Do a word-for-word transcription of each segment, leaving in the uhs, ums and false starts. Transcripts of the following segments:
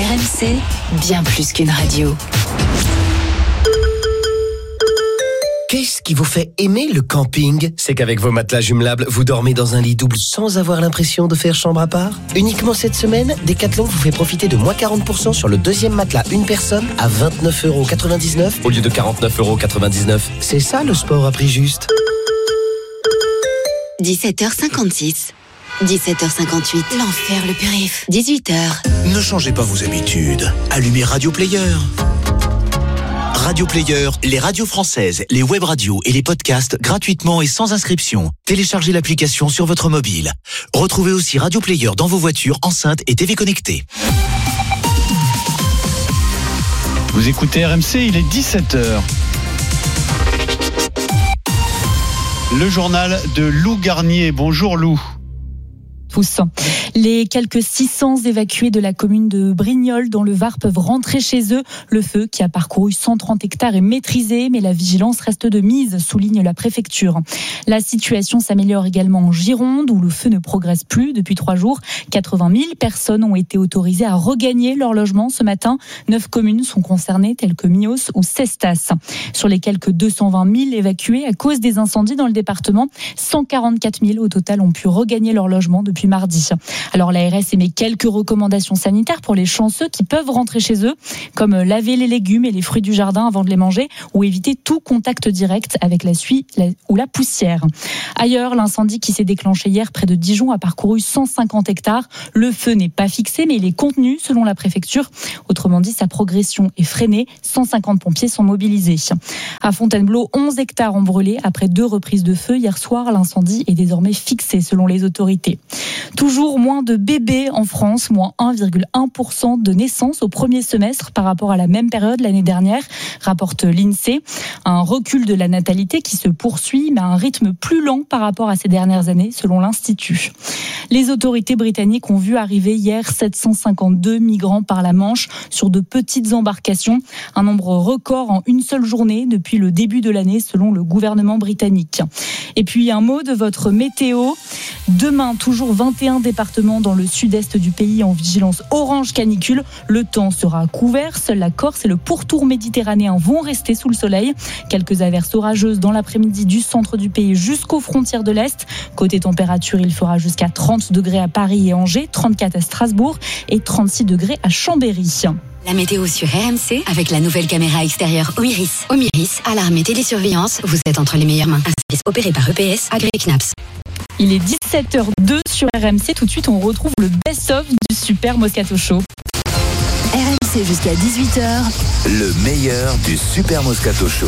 R M C, bien plus qu'une radio. Qu'est-ce qui vous fait aimer le camping ? C'est qu'avec vos matelas jumelables, vous dormez dans un lit double sans avoir l'impression de faire chambre à part ? Uniquement cette semaine, Decathlon vous fait profiter de moins quarante pour cent sur le deuxième matelas une personne à vingt-neuf euros quatre-vingt-dix-neuf au lieu de quarante-neuf euros quatre-vingt-dix-neuf. C'est ça le sport à prix juste. dix-sept heures cinquante-six. dix-sept heures cinquante-huit. L'enfer, le périph'. dix-huit heures. Ne changez pas vos habitudes. Allumez Radio Player. Radio Player, les radios françaises, les web radios et les podcasts gratuitement et sans inscription. Téléchargez l'application sur votre mobile. Retrouvez aussi Radio Player dans vos voitures, enceintes et T V connectées. Vous écoutez R M C, il est dix-sept heures. Le journal de Lou Garnier. Bonjour Lou. Tous. Les quelques six cents évacués de la commune de Brignoles dans le Var peuvent rentrer chez eux. Le feu, qui a parcouru cent trente hectares, est maîtrisé, mais la vigilance reste de mise, souligne la préfecture. La situation s'améliore également en Gironde, où le feu ne progresse plus depuis trois jours. quatre-vingt mille personnes ont été autorisées à regagner leur logement ce matin. Neuf communes sont concernées, telles que Mios ou Cestas. Sur les quelques deux cent vingt mille évacués à cause des incendies dans le département, cent quarante-quatre mille au total ont pu regagner leur logement depuis mardi. Alors l'A R S émet quelques recommandations sanitaires pour les chanceux qui peuvent rentrer chez eux, comme laver les légumes et les fruits du jardin avant de les manger ou éviter tout contact direct avec la suie ou la poussière. Ailleurs, l'incendie qui s'est déclenché hier près de Dijon a parcouru cent cinquante hectares. Le feu n'est pas fixé, mais il est contenu selon la préfecture. Autrement dit, sa progression est freinée. cent cinquante pompiers sont mobilisés. À Fontainebleau, onze hectares ont brûlé après deux reprises de feu. Hier soir, l'incendie est désormais fixé selon les autorités. Toujours moins de bébés en France, moins un virgule un pour cent de naissances au premier semestre par rapport à la même période l'année dernière, rapporte l'INSEE. Un recul de la natalité qui se poursuit, mais à un rythme plus lent par rapport à ces dernières années, selon l'Institut. Les autorités britanniques ont vu arriver hier sept cent cinquante-deux migrants par la Manche sur de petites embarcations, un nombre record en une seule journée depuis le début de l'année, selon le gouvernement britannique. Et puis un mot de votre météo. Demain, toujours vingt et un départements dans le sud-est du pays en vigilance orange canicule. Le temps sera couvert. Seule la Corse et le pourtour méditerranéen vont rester sous le soleil. Quelques averses orageuses dans l'après-midi du centre du pays jusqu'aux frontières de l'Est. Côté température, il fera jusqu'à trente degrés à Paris et Angers, trente-quatre à Strasbourg et trente-six degrés à Chambéry. La météo sur R M C avec la nouvelle caméra extérieure Omiris. Omiris, alarme et télésurveillance, vous êtes entre les meilleures mains. Un service opéré par E P S, agréé C N A P S. Il est dix-sept heures deux sur R M C. Tout de suite, on retrouve le best-of du Super Moscato Show. R M C jusqu'à dix-huit heures. Le meilleur du Super Moscato Show.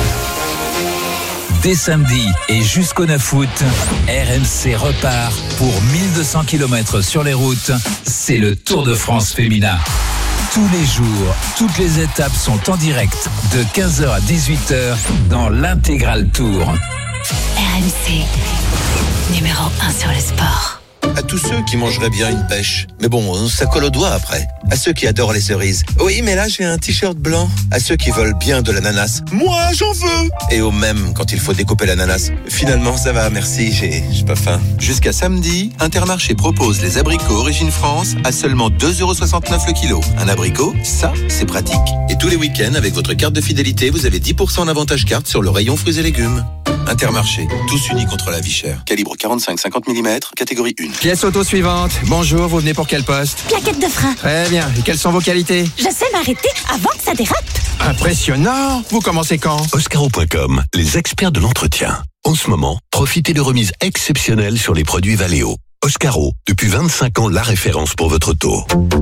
Dès samedi et jusqu'au neuf août, R M C repart pour mille deux cents kilomètres sur les routes. C'est le Tour de France féminin. Tous les jours, toutes les étapes sont en direct de quinze heures à dix-huit heures dans l'Intégral Tour. R M C, numéro un sur le sport. À tous ceux qui mangeraient bien une pêche. Mais bon, ça colle aux doigts après. À ceux qui adorent les cerises. Oui, mais là, j'ai un t-shirt blanc. À ceux qui veulent bien de l'ananas. Moi, j'en veux. Et au même, quand il faut découper l'ananas. Finalement, ça va, merci, j'ai, j'ai pas faim. Jusqu'à samedi, Intermarché propose les abricots Origine France à seulement deux euros soixante-neuf le kilo. Un abricot, ça, c'est pratique. Et tous les week-ends, avec votre carte de fidélité, vous avez dix pour cent d'avantage carte sur le rayon fruits et légumes. Intermarché, tous unis contre la vie chère. Calibre quarante-cinq à cinquante millimètres, catégorie un. Pièce auto suivante. Bonjour, vous venez pour quel poste? Plaquette de frein. Très bien. Et quelles sont vos qualités? Je sais m'arrêter avant que ça dérape. Impressionnant. Vous commencez quand? Oscaro point com, les experts de l'entretien. En ce moment, profitez de remises exceptionnelles sur les produits Valeo. Oscaro, depuis vingt-cinq ans, la référence pour votre auto.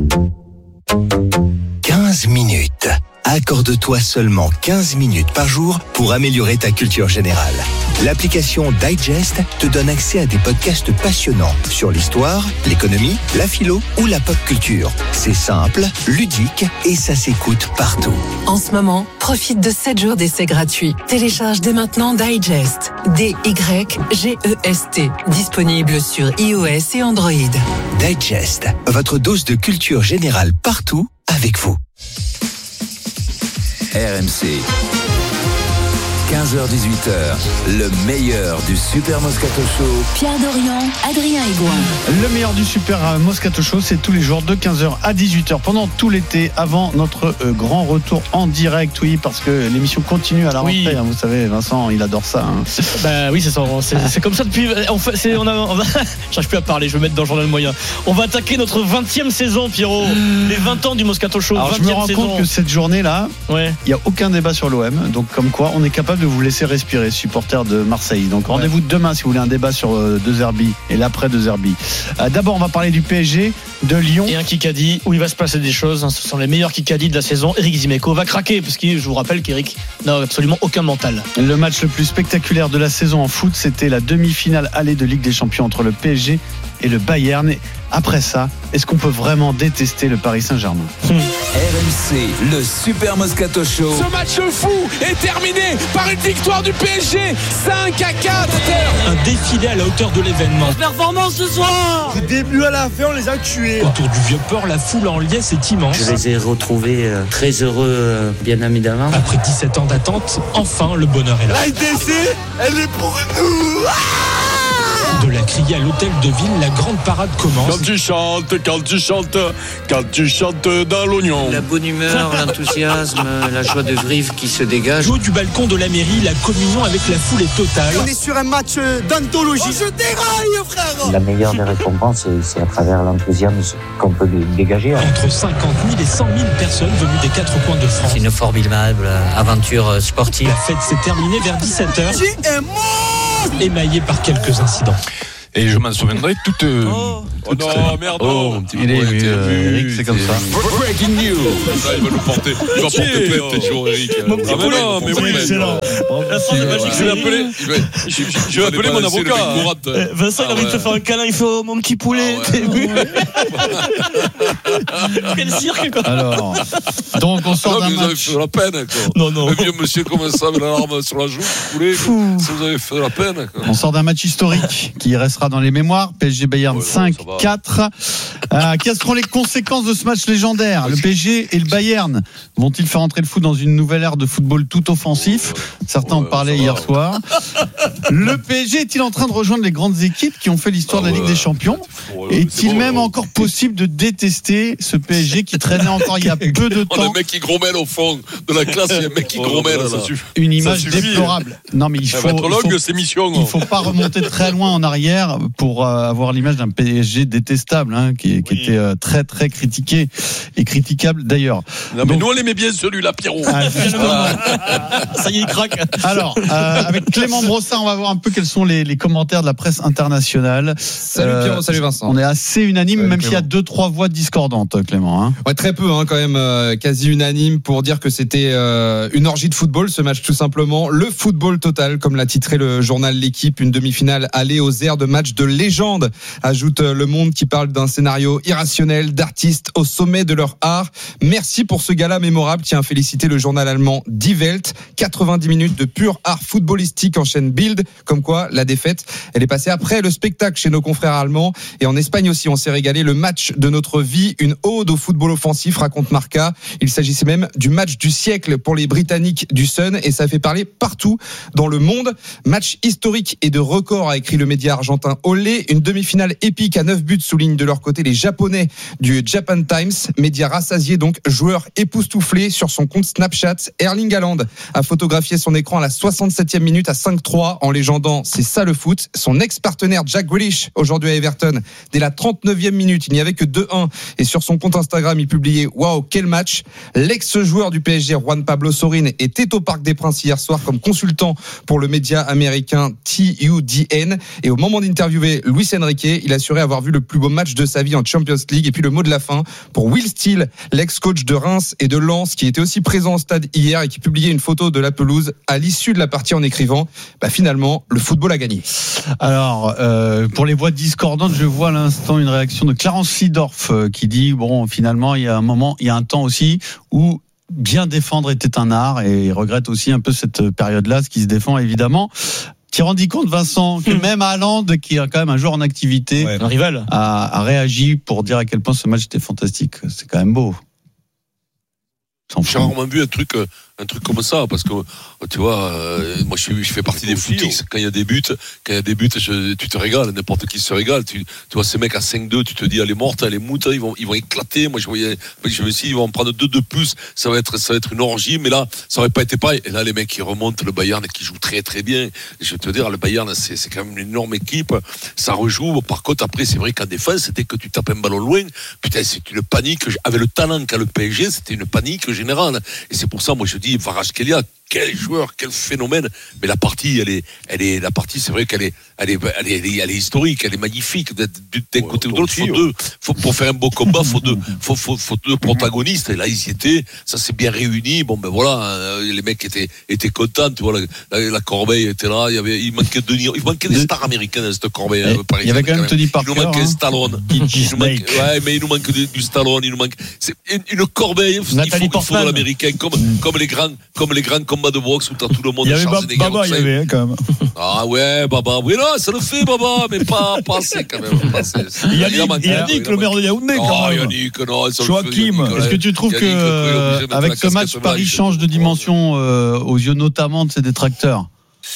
quinze minutes. Accorde-toi seulement quinze minutes par jour pour améliorer ta culture générale. L'application Digest te donne accès à des podcasts passionnants sur l'histoire, l'économie, la philo ou la pop culture. C'est simple, ludique et ça s'écoute partout. En ce moment, profite de sept jours d'essai gratuit. Télécharge dès maintenant Digest. D Y G E S T. Disponible sur iOS et Android. Digest, votre dose de culture générale partout avec vous. R M C. quinze heures dix-huit heures, le meilleur du Super Moscato Show. Pierre Dorian, Adrien Egoin. Le meilleur du Super Moscato Show, c'est tous les jours de quinze heures à dix-huit heures pendant tout l'été, avant notre euh, grand retour en direct. Oui, parce que l'émission continue à la rentrée. Oui. Hein, vous savez, Vincent, il adore ça. Hein. Bah oui, c'est ça. C'est, c'est comme ça depuis. On fait, c'est, on a, on a, j'arrive plus à parler. Je vais me mettre dans le journal moyen. On va attaquer notre vingtième saison, Pierrot. Les vingt ans du Moscato Show. Alors, je me rends saison. compte que cette journée-là, ouais. il n'y a aucun débat sur l'O M. Donc, comme quoi, on est capable de vous laisser respirer, supporters de Marseille. Donc, rendez-vous demain si vous voulez un débat sur euh, De Zerbi et l'après De Zerbi. Euh, d'abord, on va parler du P S G, de Lyon. Et un Kikadi où il va se passer des choses. Ce sont les meilleurs Kikadi de la saison. Eric Zimeco va craquer parce que je vous rappelle qu'Eric n'a absolument aucun mental. Le match le plus spectaculaire de la saison en foot, c'était la demi-finale aller de Ligue des Champions entre le P S G et le Bayern. Et après ça, est-ce qu'on peut vraiment détester le Paris Saint-Germain? R M C, le Super Moscato Show. Ce match fou est terminé par une victoire du P S G cinq à quatre. Un défilé à la hauteur de l'événement. Performance ce soir. Du début à la fin, on les a tués. Autour du Vieux-Port, la foule en liesse est immense. Je les ai retrouvés très heureux, bien évidemment. Après dix-sept ans d'attente, enfin le bonheur est là. La D C, elle est pour nous. De la criée à l'hôtel de ville, la grande parade commence. Quand tu chantes, quand tu chantes, quand tu chantes dans l'oignon. La bonne humeur, l'enthousiasme, la joie de vivre qui se dégage. Du haut du balcon de la mairie, la communion avec la foule est totale. On est sur un match d'anthologie. Oh, je déraille, frère. La meilleure des récompenses, c'est, c'est à travers l'enthousiasme qu'on peut dégager. Entre cinquante mille et cent mille personnes venues des quatre coins de France. C'est une formidable aventure sportive. La fête s'est terminée vers dix-sept heures. Qui est mort, émaillée par quelques incidents. Et je m'en souviendrai toute. Euh, oh. toute oh non, merde. Oh, il est ému, euh, Eric, c'est comme ça. Breaking news. Là, il va nous porter. Il va porter plainte, t'es chaud, Eric. Mon petit ah, mais non, mais oui, excellent. La phrase est magique, je vais appeler. Je vais appeler mon avocat. Vincent, il a envie de te faire un câlin. Il fait mon petit poulet. T'es ému. Quel cirque, quoi. Alors, donc on sort d'un match. Vous avez fait de la peine, quoi. Non, non. Le vieux monsieur comme ça, avec la larme sur la joue, poulet. Ça vous avez fait de la peine, quoi. On sort d'un match historique qui restera dans les mémoires. P S G Bayern ouais, cinq quatre. Euh, quelles seront les conséquences de ce match légendaire? Le P S G et le Bayern vont-ils faire entrer le foot dans une nouvelle ère de football tout offensif? Certains ouais, en parlaient hier va, soir. Le P S G est-il en train de rejoindre les grandes équipes qui ont fait l'histoire ah, de la Ligue ouais, des Champions? Ouais, Est-il bon, même ouais. encore possible de détester ce P S G qui traînait encore il y a peu de temps? On a un mec qui grommelle au fond de la classe, il y a un mec qui grommelle. Une image déplorable. Non mais il faut, il faut, il faut pas remonter très loin en arrière pour euh, avoir l'image d'un P S G détestable, hein, qui, qui oui. était euh, très très critiqué et critiquable d'ailleurs. Non mais Donc, nous on aimait bien celui-là, Pierrot. Ah, ça y est, il craque. Alors, euh, avec Clément Brossard, on va voir un peu quels sont les, les commentaires de la presse internationale. Salut euh, Pierrot, salut Vincent. On est assez unanime, salut, même Clément. S'il y a deux trois voix discordantes, Clément. Hein. Ouais, très peu, hein, quand même, euh, quasi unanime pour dire que c'était euh, une orgie de football, ce match tout simplement. Le football total, comme l'a titré le journal L'Équipe, une demi-finale allée aux airs de match de légende, ajoute Le Monde qui parle d'un scénario irrationnel d'artistes au sommet de leur art. Merci pour ce gala mémorable, tient à féliciter le journal allemand Die Welt. quatre-vingt-dix minutes de pur art footballistique, enchaîne Bild, comme quoi la défaite, elle est passée après le spectacle chez nos confrères allemands. Et en Espagne aussi, on s'est régalé. Le match de notre vie, une ode au football offensif, raconte Marca. Il s'agissait même du match du siècle pour les Britanniques du Sun, et ça a fait parler partout dans le monde. Match historique et de record, a écrit le média argentin Olé. Une demi-finale épique à neuf buts, soulignent de leur côté les Japonais du Japan Times. Média rassasié donc, joueur époustouflé sur son compte Snapchat. Erling Haaland a photographié son écran à la soixante-septième minute à cinq trois en légendant « C'est ça le foot ». Son ex-partenaire Jack Grealish, aujourd'hui à Everton, dès la trente-neuvième minute, il n'y avait que deux un, et sur son compte Instagram, il publiait « Waouh, quel match ». L'ex-joueur du P S G, Juan Pablo Sorin, était au Parc des Princes hier soir comme consultant pour le média américain T U D N, et au moment d'interviewer Luis Enrique, il assurait avoir vu le plus beau match de sa vie en Champions League. Et puis le mot de la fin pour Will Steele, l'ex-coach de Reims et de Lens, qui était aussi présent au stade hier et qui publiait une photo de la pelouse à l'issue de la partie en écrivant bah, finalement le football a gagné. Alors euh, pour les voix discordantes, je vois à l'instant une réaction de Clarence Seedorf euh, qui dit bon, finalement il y a un moment, il y a un temps aussi où bien défendre était un art, et il regrette aussi un peu cette période-là, ce qui se défend évidemment. Tu t'es rendu compte, Vincent, que même Haaland, qui est quand même un joueur en activité, ouais, un rival, a, a réagi pour dire à quel point ce match était fantastique. C'est quand même beau. J'ai rarement vu un truc, un truc comme ça, parce que tu vois, euh, moi je, je fais partie des footix. Quand il y a des buts, quand il y a des buts, je, tu te régales, n'importe qui se régale. Tu, tu vois ces mecs à cinq deux, tu te dis elle est morte, elle est moute, ils vont, ils vont éclater. Moi je voyais, je me suis dit ils vont en prendre deux de plus, ça va être, ça va être une orgie. Mais là, ça aurait pas été pareil. Et là les mecs qui remontent, le Bayern qui joue très très bien. Et je vais te dire, le Bayern c'est, c'est quand même une énorme équipe. Ça rejoue. Par contre après c'est vrai qu'en défense, dès que tu tapes un ballon loin, putain c'est une panique. Avec le talent qu'a le P S G, c'était une panique générale. Et c'est pour ça, moi je dis, Kvaratskhelia, quel joueur, quel phénomène. Mais la partie, elle est, elle est, la partie, c'est vrai qu'elle est, elle est, elle est, elle est, elle est historique, elle est magnifique. D'un ouais, côté ou de l'autre, faut deux. Faut, pour faire un beau combat, faut deux, faut, faut, faut deux protagonistes. Et là, ils y étaient. Ça s'est bien réuni. Bon, ben voilà, les mecs étaient, étaient contents. Tu vois, la, la, la Corbeille était là. Il y avait, il manquait de, il manquait des stars américaines dans cette Corbeille. Eh, il y avait quand même Tony Parker. Il nous manquait hein. Stallone. Il nous manque, ouais, mais il nous manque du, du Stallone. Il nous manque, c'est une, une Corbeille. Il faut, il faut de l'américain, comme, comme les grands, comme les grands combats de boxe où t'as tout le monde. Il y avait Baba, il y avait hein, quand même. Ah ouais, Baba, oui là, ça le fait Baba, mais pas, pas assez quand même. Pas assez. Il y a Yannick, le maire de Yaoundé quand même. Yannick, non, Joachim, est-ce que tu trouves Yannick, que avec ce match, Paris change de dimension euh, aux yeux notamment de ses détracteurs?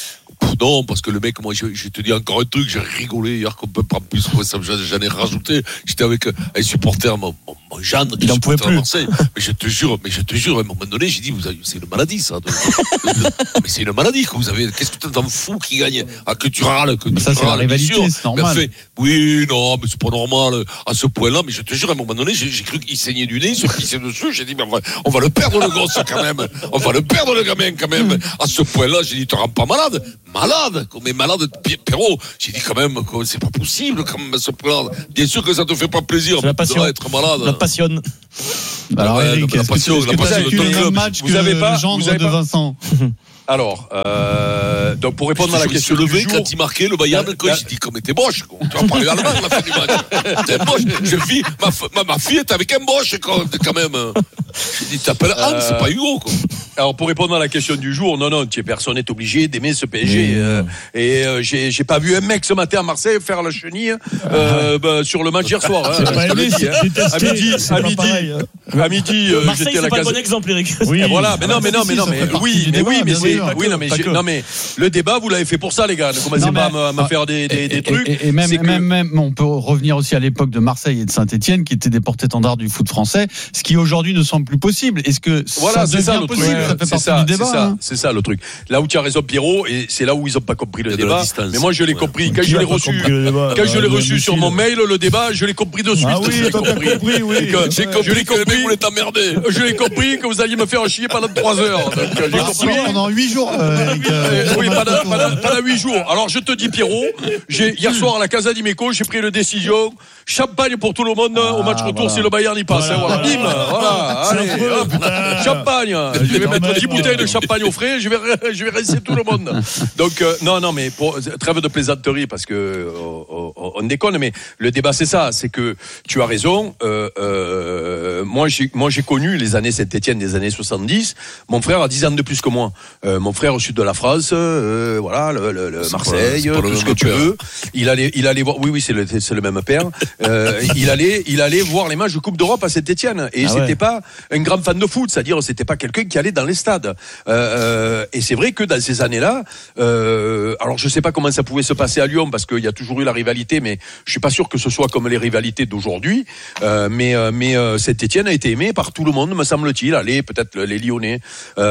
Non, parce que le mec, moi, je, je te dis encore un truc, j'ai rigolé hier qu'on peut pas plus, j'en ai rajouté. J'étais avec un supporter, mon, mon, mon Jeanne, qui est supporter à Marseille. Mais je te jure, mais je te jure, à un moment donné, j'ai dit, vous avez, c'est une maladie, ça. De, de, de, mais c'est une maladie que vous avez. Qu'est-ce que t'es un fou qui gagne? Ah, que tu râles, que tu ça, c'est râles, la rivalité, c'est normal. Fait, oui, non, mais c'est pas normal à ce point-là. Mais je te jure, à un moment donné, j'ai, j'ai cru qu'il saignait du nez, il se pissait dessus. J'ai dit, mais on va, on va le perdre, le gosse, quand même. On va le perdre, le gamin, quand même. À ce point-là, j'ai dit, te rends pas malade. Malade, mais malade, Pierrot. J'ai dit quand même, c'est pas possible, quand même, ce point-là. Bien sûr que ça te fait pas plaisir la passion. Être malade. La passionne. Alors, ouais, Eric, la passion, la passion, le match vous avez pas, le gendre vous avez de pas Vincent. Alors, euh, donc pour répondre à la question du levé jour, quand il marquait le Bayern, quand j'ai dit comme t'es moche, tu vas parler allemand à la fin du match. T'es moche. Je vis, ma, ma, ma fille est avec un moche quand, quand même. J'ai dit t'appelles Hans, euh, c'est pas Hugo quoi. Alors pour répondre à la question du jour, non non, tu es personne n'est obligé d'aimer ce P S G. Mmh. Euh, et euh, j'ai j'ai pas vu un mec ce matin à Marseille faire la chenille euh, bah, sur le match hier soir. Hein, pas aimé, dit, hein. À midi, à midi, pareil, hein. à midi, euh, Marseille, j'étais à la c'est pas case. le bon exemple, Eric. Oui, voilà, mais non, mais non, mais non, mais oui, mais oui, mais c'est, oui, non, mais non, mais le débat, vous l'avez fait pour ça, les gars. Ne commencez pas à me faire des des trucs. Et même même même, on peut revenir aussi à l'époque de Marseille et de Saint-Etienne, qui étaient des porte-étendards du foot français, ce qui aujourd'hui ne semble plus possible. Est-ce que voilà, ça devient possible? Ça fait partie du débat. C'est ça, c'est ça le truc. Là où tu as raison, Pierrot, et c'est là où ils ont pas compris le débat. Mais moi, je l'ai compris quand je l'ai reçu. Quand je l'ai reçu sur mon mail, le débat, je l'ai compris de suite. Ah oui, t'as compris, oui. J'ai compris, je l'ai compris, vous voulez t'emmerder. Je l'ai compris que vous alliez me faire chier pendant trois heures. Donc, j'ai compris. Pendant huit jours. Oui, pendant huit jours. Alors, je te dis, Pierrot, j'ai, hier soir à la Casa di Meco, j'ai pris une décision. Champagne pour tout le monde. Ah, au match retour, voilà. Si le Bayern y passe. Voilà, voilà. Bim, voilà. Allez, hop. Champagne. Je vais mettre dix bouteilles de champagne au frais. Je vais, je vais rincer tout le monde. Donc, euh, non, non, mais pour, trêve de plaisanterie parce que euh, on déconne, mais le débat c'est ça, c'est que tu as raison. Euh, euh, moi, j'ai, moi, j'ai connu les années Saint-Etienne des années soixante-dix. Mon frère a dix ans de plus que moi. Euh, mon frère au sud de la France, euh, voilà, le, le, le Marseille, pas, tout ce que tu père. veux. Il allait, il allait voir. Oui, oui, c'est le, c'est le même père. Euh, il allait, il allait voir les matchs de Coupe d'Europe à Saint-Etienne. Et ah c'était ouais. pas un grand fan de foot, c'est-à-dire c'était pas quelqu'un qui allait dans les stades. Euh, et c'est vrai que dans ces années-là, euh, alors je sais pas comment ça pouvait se passer à Lyon parce qu'il y a toujours eu la rivalité, mais je suis pas sûr que ce soit comme les rivalités d'aujourd'hui. Euh, mais mais euh, Saint-Etienne a été aimé par tout le monde, me semble-t-il. Allez, peut-être les Lyonnais,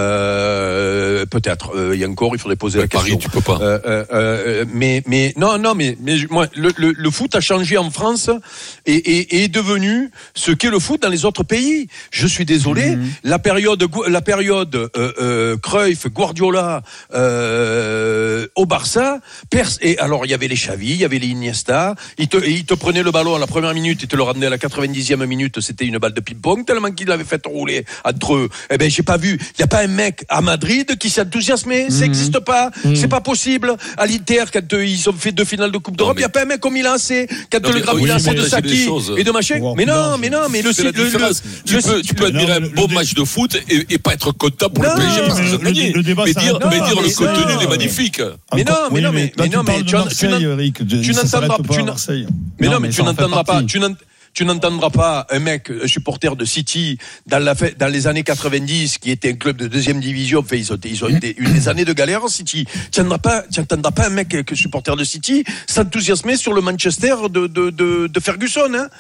euh, peut-être. Il euh, y a encore, il faudrait poser ouais, la question. Paris, tu peux pas. Euh, euh, euh, mais mais non non mais mais moi le, le, le foot a changé en France et, et, et est devenu ce qu'est le foot dans les autres pays. Je suis désolé, mmh. la période la période euh, euh, Cruyff, Guardiola euh, au Barça, pers- et alors il y avait les Xavi, il y avait les Iniesta, ils te et ils te prenaient le ballon à la première minute, ils te le rendaient à la quatre-vingt-dixième minute, c'était une balle de ping-pong tellement qu'ils l'avaient fait rouler entre eux. Eh ben j'ai pas vu, il y a pas un mec à Madrid qui s'est enthousiasmé, mmh. ça n'existe pas, mmh. c'est pas possible. À l'Inter quand euh, ils ont fait deux finales de Coupe d'Europe, il mais... y a pas un mec comme il a lancé, quand non, le grand il a lancé de Saki et de machin. Mais non, mais non, mais le c'est la différence. Tu peux tu peux admirer un beau match de foot et, et pas être content pour non, le P S G parce qu'ils ont gagné. Mais dire, mais dire le contenu il est magnifique. Mais non, mais non, mais mais non, mais tu n'entendras pas. Mais non, mais tu n'entendras pas. tu n'entendras pas un mec, un supporter de City dans la fait, dans les années quatre-vingt-dix, qui était un club de deuxième division. Enfin, ils ont, ils ont été, eu des années de galère en City. Tu n'entendras pas, tu n'entendras pas un mec, un supporter de City, s'enthousiasmer sur le Manchester de de de, de Ferguson. Hein.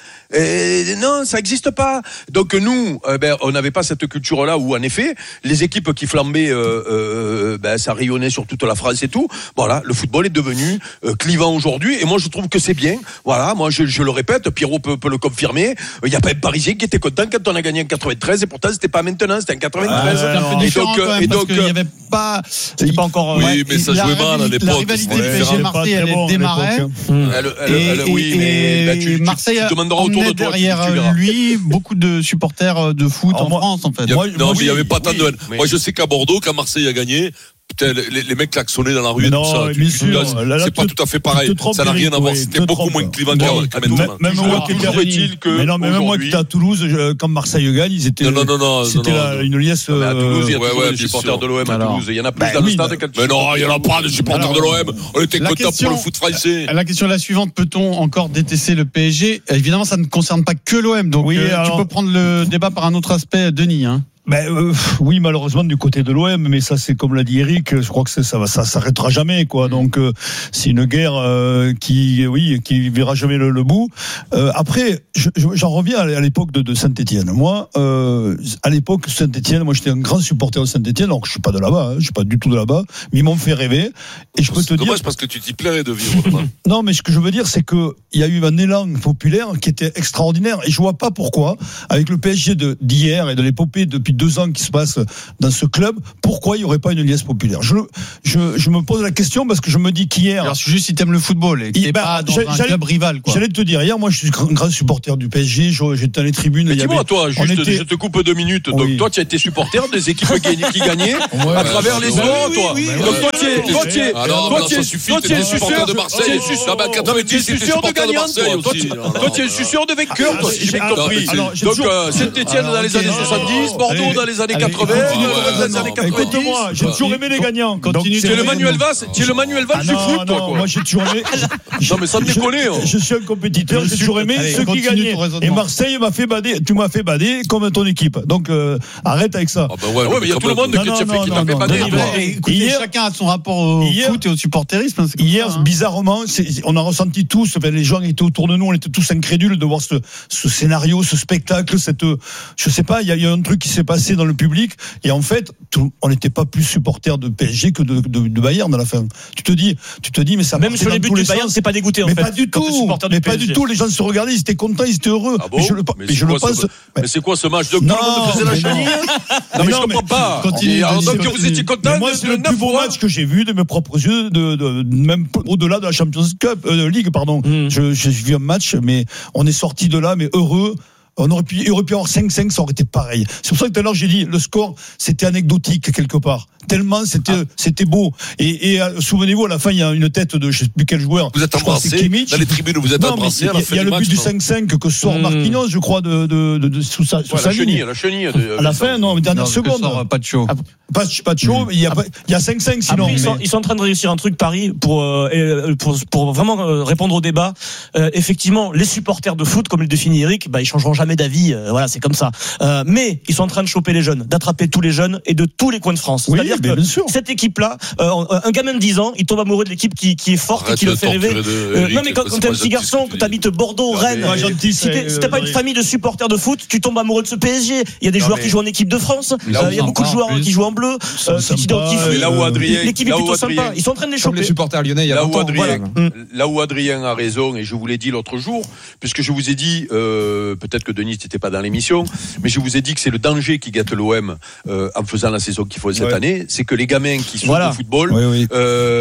Et non, ça n'existe pas. Donc nous, euh, ben, on n'avait pas cette culture-là où, en effet, les équipes qui flambaient, euh, euh, ben, ça rayonnait sur toute la France et tout. Voilà, le football est devenu euh, clivant aujourd'hui, et moi je trouve que c'est bien. Voilà, moi je, je le répète, Pierrot peut, peut le confirmer. Il n'y a pas un Parisien qui était content quand on a gagné en quatre-vingt-treize, et pourtant c'était pas maintenant, c'était en quatre-vingt-treize. Ah, un peu et donc, donc, même, et parce donc, qu'il y avait pas, c'était pas encore. Oui, ouais, mais ça jouait mal à l'époque. La rivalité ouais, P S G Marseille, elle bon démarrait. Hum. Elle, elle, Et, elle, oui, et, mais là, tu, Marseille tu, tu demanderas autour de toi, derrière tu, tu lui beaucoup de supporters de foot Alors en moi, France en fait. Il y a, Moi, non, moi, mais il n'y avait pas tant oui, de haine. mais- Moi, je sais qu'à Bordeaux, quand Marseille a gagné, putain, les, les mecs klaxonnaient dans la rue et Non, tout ça. mais Tu- bien tu- sûr. là, Là, là, c'est pas tu- tout à fait tu pareil. te trompes, Ça n'a rien à Eric, voir. oui, C'était te beaucoup trompes. moins clivant Bon, qu'à même, maintenant. même moi qui toujours étais est-il que mais non, mais même moi qui aujourd'hui- étais à Toulouse, je- quand Marseille gagne, ils étaient. Non, non, non, non, C'était non, la- non. une liesse. Non, mais à Toulouse, il y a Ouais, toujours ouais, des bien supporters sûr. de l'O M à Alors, Toulouse. Il y en a plus bah dans le oui, stade bah- quand tu Mais non, il n'y en a pas de supporters de l'O M. On était La contents question- pour le foot français. La question est la suivante, peut-on encore détester le P S G? Évidemment, ça ne concerne pas que l'O M, donc Oui, euh, alors- tu peux prendre le débat par un autre aspect, Denis. Hein. Ben, euh, oui, malheureusement du côté de l'O M, mais ça c'est comme l'a dit Eric, je crois que c'est, ça va, ça s'arrêtera jamais, quoi. Donc euh, c'est une guerre euh, qui, oui, qui verra jamais le, le bout. Euh, après, je, je, j'en reviens à l'époque de, de Saint-Étienne. Moi, euh, à l'époque Saint-Étienne, moi j'étais un grand supporter de Saint-Étienne, alors que je suis pas de là-bas, hein, je suis pas du tout de là-bas, mais ils m'ont fait rêver. Et je peux te C'est dire, dommage parce que tu t'y plairais de vivre là-bas. non, mais ce que je veux dire, c'est que il y a eu un élan populaire qui était extraordinaire, et je vois pas pourquoi, avec le P S G de, d'hier et de l'épopée depuis deux ans qui se passe dans ce club, pourquoi il n'y aurait pas une liesse populaire? Je, je, je me pose la question parce que je me dis qu'hier. Alors, c'est juste si t'aimes le football et que t'es bah, pas dans j'allais- un club rival, quoi. J'allais te dire, hier, moi, je suis un grand supporter du P S G, je- j'étais dans les tribunes. Mais il y dis-moi, avait- toi, on juste, était- je te coupe deux minutes. Donc, Oui. toi, tu as été supporter des équipes gagn- qui gagnaient à travers les oui, sports, oui, toi. oui, oui, Donc, oui, toi, tu es, oui, toi, oui. tu es, Ah non, non, toi, non, tu ça es, suffit, toi, t'es tu es des supporters suceur de Marseille. tu es suceur- Non, mais à non, mais tu es quatre-vingt-dix, t'es suceur de supporter de gagnant, Marseille toi. Toi, aussi. tu- Non, non, toi, tu es non, suceur de vainqueur, Ah, toi, si j'ai bien alors, compris. alors, j'ai Donc, toujours- euh, Saint-Étienne alors, dans les ok, années non, soixante-dix, non, Bordeaux allez, dans les années allez, quatre-vingts, continue, dans les non, années quatre-vingt-dix. écoute-moi, j'ai toujours aimé les gagnants. Continue. Tu es le Manuel Valls, tu es le Manuel Valls Ah du non, foot, toi, non, quoi. moi j'ai toujours aimé. Non, mais sans Je- déconner, hein. Je suis un compétiteur, j'ai toujours aimé Allez, ceux qui continue gagnaient. ton raisonnement. Et Marseille m'a fait bader, tu m'as fait bader comme ton équipe. Donc euh, arrête avec ça. Ah bah ouais, Ah ouais, mais il y a quand tout le même. monde Non, que tu as non, fait qui non, t'a fait non, bader. non, toi. non. Écoutez, Hier- chacun a son rapport au hier- foot et au supporterisme. hein, c'est comme Hier, ça, hein. bizarrement, c'est- on a ressenti tous, enfin, les gens étaient autour de nous, on était tous incrédules de voir ce, ce scénario, ce spectacle, cette, je sais pas, il y, a- il y a un truc qui s'est passé dans le public, et en fait, tout- on n'était pas plus supporters de P S G que de, de, de Bayern à la fin. Tu te dis, tu te dis, mais ça Même partait sur dans les buts tous du les Bayern, sens. c'est pas dégoûté en Mais fait. pas du quand t'es tout, supporter du mais pas P S G. du tout. Les gens se regardaient, ils étaient contents, ils étaient heureux. Ah bon mais je le, Mais mais c'est je le quoi pense. ce- Mais c'est quoi ce match? Donc tout Non, le monde faisait la mais non. chenille? Non, Mais mais je non, comprends mais pas. continue, Et alors, Denis, donc vous continue. étiez content Mais moi, de c'est le neuf plus beau fois match que j'ai vu de mes propres yeux, de, de, même au-delà de la Champions Cup, euh, League, pardon. Mm. Je, j'ai vu un match, mais on est sorti de là, mais heureux. On aurait pu, il aurait pu avoir cinq cinq, ça aurait été pareil. C'est pour ça que tout à l'heure j'ai dit, le score, c'était anecdotique quelque part. Tellement c'était, Ah. c'était beau. Et, et euh, souvenez-vous, à la fin, il y a une tête de je sais plus quel joueur. Vous êtes Je crois que c'est embrassés Kimmich. dans les tribunes, vous êtes Non, mais embrassés c'est- à la il y fin a du le match. but du non cinq cinq que sort Mm. Marquinhos, je crois, de, de, de, de- sous sa, sous Ouais, sa la chenille, ligne. la chenille. de- À la fin, non, mais dernière Non, que seconde. sort, pas de show. Ah, Pas, pas de chaud, il y a, pas- il y a cinq cinq sinon. Après, ils, sont, mais- ils sont en train de réussir un truc, Paris, pour, euh, et, pour, pour vraiment euh, répondre au débat. Euh, effectivement, les supporters de foot, comme le définit Eric, bah, ils changeront jamais d'avis. Euh, voilà, c'est comme ça. Euh, mais ils sont en train de choper les jeunes, d'attraper tous les jeunes et de tous les coins de France. Oui, C'est-à-dire mais que bien sûr. cette équipe-là, euh, un gamin de dix ans, il tombe amoureux de l'équipe qui, qui est forte Arrête et qui de le fait rêver. torturer de Euh, Eric, non, mais quand, c'est quand t'es un pas petit gentil, garçon, ce que que tu t'habites Bordeaux, Non, Rennes, mais- Ouais, gentil, si t'es c'est- si t'es pas une oui. famille de supporters de foot, tu tombes amoureux de ce P S G. Il y a des Non, joueurs mais- qui jouent en équipe de France. Là où Euh, Il y a sympa, beaucoup de en joueurs plus. qui jouent en bleu, sont euh, qui sympas, s'identifient. et là où Adrien- L'équipe est là où plutôt Adrien- sympa. Ils sont en train de les Comme les choper. supporters lyonnais il y a Là où longtemps. Adrien, Voilà. là où Adrien a raison, et je vous l'ai dit l'autre jour, puisque je vous ai dit, euh, peut-être que Denis n'était pas dans l'émission, mais je vous ai dit que c'est le danger qui gâte l'O M euh, en faisant la saison qu'il faut cette Ouais. année, c'est que les gamins qui sont Voilà. au football Oui, oui.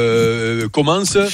euh, commencent euh,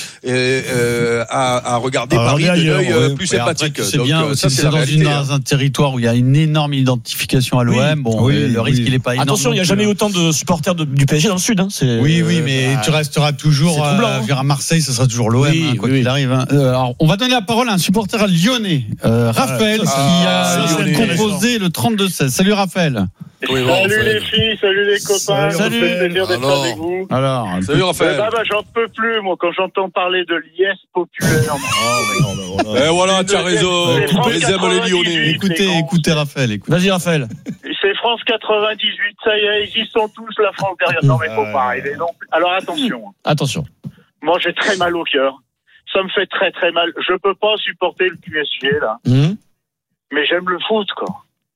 euh, à, à regarder À Paris regarder d'un ailleurs, œil euh, ouais. plus Ouais, après, sympathique. tu sais Donc, bien, euh, aussi, ça, c'est c'est la dans, réalité. une, dans un territoire où il y a une énorme identification à l'O M. Oui. Bon, Oui, le, le risque, oui. il est pas énorme. Attention, il n'y a non jamais plus, eu autant de supporters de- du P S G dans le Sud. Hein. C'est- Oui, oui, mais euh, tu resteras toujours c'est troublant, euh, hein. vers Marseille, ce sera toujours l'O M, Oui, hein, quoi oui. qu'il arrive. hein. Euh, alors, on va donner la parole à un supporter lyonnais, euh, Raphaël, ça, qui ah, a ça, c'est composé le trente-deux seize. Salut Raphaël. Salut les filles, salut les copains. Salut. Ça fait plaisir d'être Alors. avec vous. Alors, Salut Raphaël. Eh ben, ben, j'en peux plus, moi, quand j'entends parler de l'I S populaire. Eh voilà, tu as raison. C'est France Les aiment les Lyonnais. Écoutez, écoutez Raphaël. Écoutez. Vas-y, Raphaël. C'est France quatre-vingt-dix-huit, ça y est, ils y sont tous, la France derrière. Non, mais faut pas arriver non plus. Alors attention. Attention. Moi, j'ai très mal au cœur. Ça me fait très très mal. Je peux pas supporter le Q S G, là. Mmh. Mais j'aime le foot, quoi.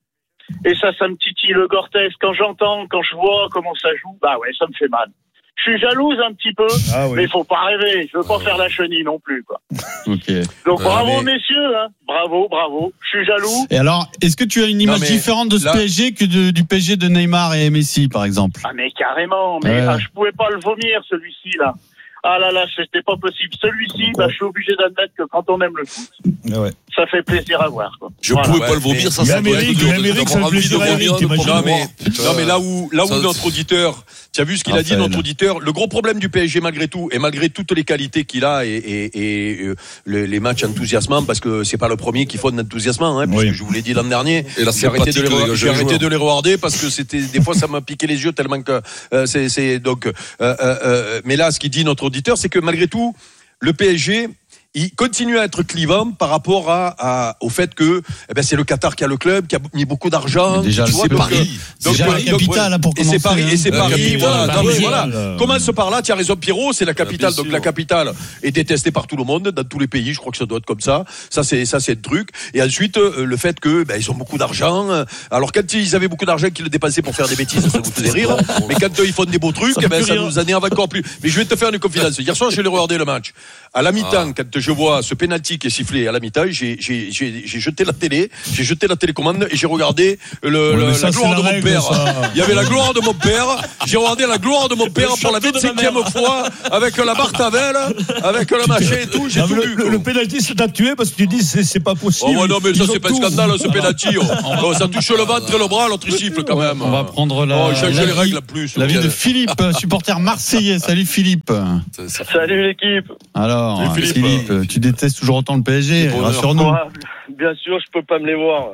Et ça, ça me titille le cortex. Quand j'entends, quand je vois comment ça joue, bah ouais, ça me fait mal. Je suis jalouse un petit peu, Ah oui. mais il faut pas rêver. Je veux pas faire la chenille non plus, quoi. Ok. Donc Ouais, bravo, mais- messieurs, hein. Bravo, bravo. Je suis jaloux. Et alors, est-ce que tu as une image Non, mais différente de ce là- P S G que de- du P S G de Neymar et Messi, par exemple? Ah, mais carrément. Mais Ouais. ah, je pouvais pas le vomir, celui-ci, là. Ah là là, c'était pas possible. Celui-ci, bah, je suis obligé d'admettre que quand on aime le foot, Ouais. ça fait plaisir à voir, quoi. Je Voilà. pouvais Ouais, pas le vomir, mais- ça, Même ça doit Eric, être dur même de- Eric, d'avoir ça me envie plaisir de à Eric, vomir, de t'imagines. pas Non boire. mais, Putain. non mais là où là où Ça, notre auditeur, tu as vu ce qu'il a dit Raphaël. notre auditeur, le gros problème du P S G malgré tout et malgré toutes les qualités qu'il a et, et, et euh, les, les matchs enthousiasmants parce que c'est pas le premier qui fonde l'enthousiasmant hein, puisque Oui. je vous l'ai dit l'an dernier Et la j'ai arrêté de les, sympathie que re- les j'ai jeunes arrêté joueurs. de les regarder parce que c'était des fois ça m'a piqué les yeux tellement que euh, c'est c'est donc euh, euh, euh, mais là ce qu'il dit notre auditeur c'est que malgré tout le P S G il continue à être clivant par rapport à, à au fait que eh ben c'est le Qatar qui a le club qui a mis beaucoup d'argent. Mais déjà, tu c'est vois, donc, Paris. euh, donc, Déjà euh, la donc, capitale, ouais. hein, pour et c'est commencer, Paris hein. et c'est La Paris capitale, voilà, la non, mais capitale. voilà. Commence par là, tu as raison Pierrot, c'est la capitale bien donc sûr. la capitale est détestée par tout le monde dans tous les pays, je crois que ça doit être comme ça. Ça c'est ça c'est le truc et ensuite euh, le fait que ben ils ont beaucoup d'argent. euh, Alors quand ils avaient beaucoup d'argent qu'ils le dépensaient pour faire des bêtises, ça nous faisait rire, mais quand euh, ils font des beaux trucs, Ça eh ben fait ça rire. nous énerve encore plus. Mais je vais te faire une confidence. Hier soir, je l'ai regardé le match. À la mi-temps, quand je vois ce penalty qui est sifflé à la mi-temps, j'ai j'ai j'ai j'ai jeté la télé, j'ai jeté la télécommande et j'ai regardé le, Ouais, le- mais ça, la c'est gloire la de mon règle, père. ça. Il y avait la gloire de mon père. J'ai regardé la gloire de mon père pour la château de ma vingt-cinquième mère. fois avec la Martavel, avec la machin et tout. J'ai Ah, tout mais vu. le, le, quoi. le pénalty c'est à tuer parce que tu dis c'est, c'est pas possible. Oh ouais, non mais ça Ils ont c'est pas un tout. scandale ce penalty. oh. Oh, ça touche le ventre et le bras, l'autre il siffle quand même. On va prendre la, Oh, j'ai la les vie- règles plus. la vie de Philippe, supporter marseillais. Salut Philippe. Salut l'équipe. Alors, Salut, Philippe, Philippe. tu détestes toujours autant le P S G, bonheur. rassure-nous. Ouais, bien sûr, je peux pas me les voir.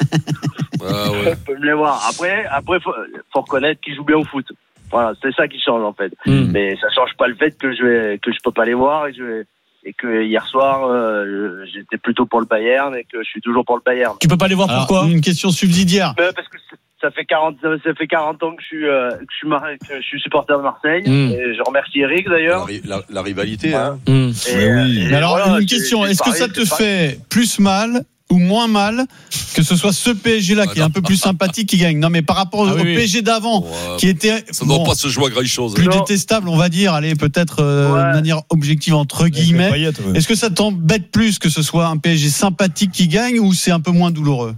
Ah ouais. Je peux me les voir. Après, après, faut, faut reconnaître qu'ils jouent bien au foot. Voilà, c'est ça qui change en fait. Mm. Mais ça change pas le fait que je vais, que je peux pas les voir et je vais, et que hier soir, euh, j'étais plutôt pour le Bayern et que je suis toujours pour le Bayern. Tu peux pas les voir Alors, pourquoi? une question subsidiaire. Mais parce que c'est- ça fait quarante, ça fait quarante ans que je suis, euh, que je suis, mar- que je suis supporter de Marseille. Mm. Et je remercie Eric La, d'ailleurs. ri- la- la rivalité. Hein. Mmh. Et, Mais euh, oui. et Mais alors, voilà, une c'est- question, c'est est-ce que pareil, ça te c'est pareil. fait plus mal ou moins mal que ce soit ce P S G là qui est un peu plus sympathique qui gagne? Non, mais par rapport Ah au oui, oui. P S G d'avant, Ouais. qui était Ça ne doit bon, pas se jouer à grand chose. plus Non. détestable, on va dire, allez, peut-être euh, Ouais. de manière objective entre Avec les guillemets. paillettes, ouais. Est-ce que ça t'embête plus que ce soit un P S G sympathique qui gagne ou c'est un peu moins douloureux?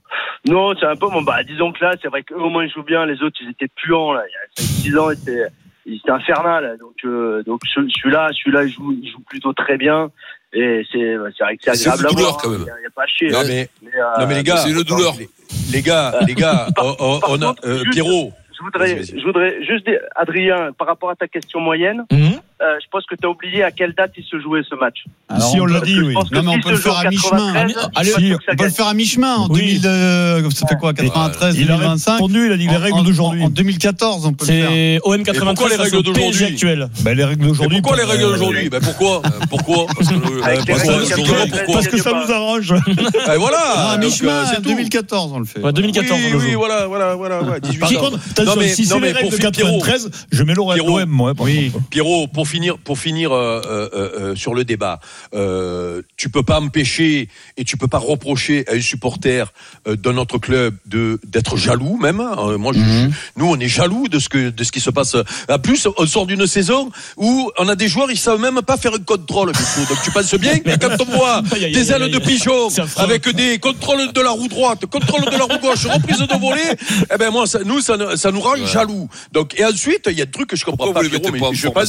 Non, c'est un peu bon. Bah, disons que là, c'est vrai qu'eux au moins ils jouent bien. Les autres, ils étaient puants là. Il y a cinq six ans, c'était, c'était infernal. Donc, euh, donc ce- celui-là, celui-là, il joue, il joue plutôt très bien. Et c'est, c'est vrai que c'est C'est agréable une à douleur, voir. quand hein. même. Il y a, il y a pas à chier. Non hein. mais, Mais, euh, non mais les gars, c'est une douleur. Les, les gars, les gars, on, on- on a contre, euh, juste- Pierrot. Je voudrais, Vas-y, vas-y. je voudrais juste dire, Adrien, par rapport à ta question moyenne, Mmh. euh, je pense que tu as oublié à quelle date il se jouait ce match. Alors, Si on l'a Parce dit, que je oui. pense que Non, mais on s'il peut le se joue faire en à mi-chemin. quatre-vingt-treize, Ah, je suis allez, pas sûr que ça On peut le gagne. faire à mi-chemin en Oui. deux mille, euh, ça fait quoi, quatre-vingt-treize, Il a deux mille vingt-cinq? répondu, il a dit les En- règles en- d'aujourd'hui. En deux mille quatorze, on peut le faire. C'est O M pourquoi quatre-vingt-treize les face règles au P S G d'aujourd'hui actuel. Ben, les règles Mais d'aujourd'hui. pourquoi les règles euh, d'aujourd'hui Ben pourquoi Euh, Pourquoi Parce que euh, Avec les pourquoi règles Parce que- quatre-vingt-treize, pourquoi Parce que ça pas. nous arrange. Eh, voilà. Non, à donc, mi-chemin, euh, c'est tout. deux mille quatorze, on le fait. Ouais, deux mille quatorze, Oui, on le oui, joue. voilà, voilà, voilà, ouais, dix-huit Par ans. contre, attention, Non, mais- si non, c'est mais les règles pour de fi- Pierrot, quatre-vingt-treize, je mets l'O Pierrot. M, moi. par Oui. contre. Pierrot, pour finir, pour finir euh, euh, euh, sur le débat, euh, tu peux pas empêcher et tu peux pas reprocher à un supporter euh, de notre club de d'être jaloux même. Euh, moi, je, Mhm. nous, on est jaloux de ce que de ce qui se passe. En plus, on sort d'une saison où on a des joueurs, ils savent même pas faire un contrôle. Du coup. Donc, tu penses bien que quand on voit Aïe, aïe, des aïe, ailes aïe, de aïe. pigeon C'est affreux. avec des contrôles de la roue droite, contrôle de la roue gauche, reprise de volée, eh ben moi, ça, nous, ça, ça nous rend jaloux. Donc, et ensuite, il y a des trucs que je comprends Pourquoi pas. vous les Pierrot, mettez mais pas en je pense formation que au P S G?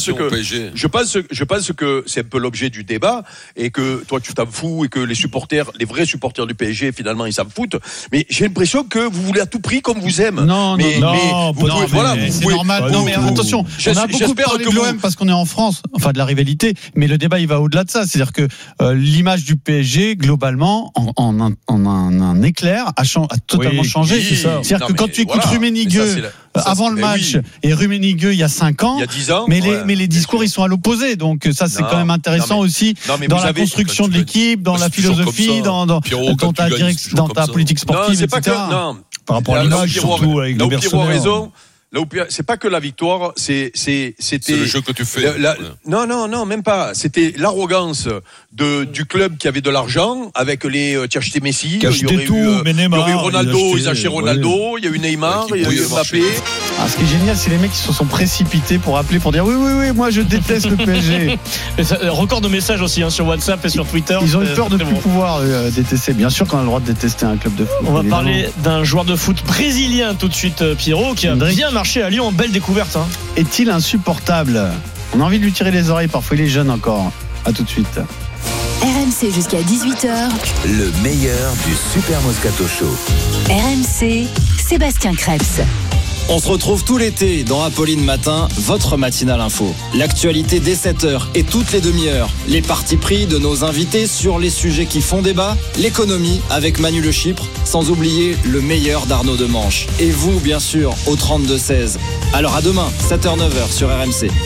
je, je pense, je pense que c'est un peu l'objet du débat et que toi tu t'en fous et que les supporters, les vrais supporters du P S G, finalement ils s'en foutent. Mais j'ai l'impression que vous voulez à tout prix comme vous aime. Non, mais, non, mais non, vous non, pouvez, mais voilà, vous c'est pouvez, normal. vous, Non, mais vous, attention, on a beaucoup parlé de l'O M parce qu'on est en France, enfin de la rivalité, mais le débat il va au-delà de ça. C'est-à-dire que euh, l'image du P S G globalement, en, en, un, en un, un éclair, a, cha- a totalement oui, changé. oui, C'est-à-dire non, que quand mais tu écoutes voilà. Rummenigge Ça, avant c'est, le mais match oui. et Rummenigge il y a cinq ans, il y a dix ans, mais, ouais, les, mais les discours ils sont à l'opposé. Donc ça c'est Non, quand même intéressant non, mais- aussi non, mais dans vous la avez- construction quand de tu l'équipe, dans gagnes, la c'est toujours philosophie, comme ça. dans, dans, Pierrot, dans quand ta, tu gagnes, direct- c'est toujours dans ta comme ça. politique Non, sportive, c'est pas et cetera. que, non. Par rapport à Là, l'image, là où Pierrot- surtout, avec là le où Pierrot a mercenaire. raison, là où Pierre- c'est pas que la victoire, c'est, c'est, c'était. C'est le jeu que tu fais. la- la- Ouais. non, non, non, même pas. C'était l'arrogance de, du club qui avait de l'argent avec les, euh, tu as acheté Messi, Qui a il y acheté aurait tout, eu, euh, mais il y Neymar, aurait eu il a Ronaldo, acheté, ils achetaient ouais. Ronaldo, il y a eu Neymar, Ouais, qui il y a eu pouvait Mbappé. Ah, ce qui est génial, c'est les mecs qui se sont précipités pour appeler pour dire oui, oui, oui, moi je déteste le P S G. Et ça, euh, record de messages aussi hein, sur WhatsApp et sur Twitter. Ils ont eu C'est- peur de c'est plus bon. pouvoir euh, détester. Bien sûr qu'on a le droit de détester un club de foot. On va évidemment. parler d'un joueur de foot brésilien tout de suite, euh, Pierrot, qui a Hendrik. bien marché à Lyon. Belle découverte. Hein. Est-il insupportable? On a envie de lui tirer les oreilles, parfois il est jeune encore. À tout de suite. R M C jusqu'à dix-huit heures. Le meilleur du Super Moscato Show. R M C, Sébastien Krebs. On se retrouve tout l'été dans Apolline Matin, votre matinale info. L'actualité dès sept heures et toutes les demi-heures. Les partis pris de nos invités sur les sujets qui font débat. L'économie avec Manu Le Chypre, sans oublier le meilleur d'Arnaud Demanche. Et vous, bien sûr, au trente-deux seize. Alors à demain, sept heures neuf heures sur R M C.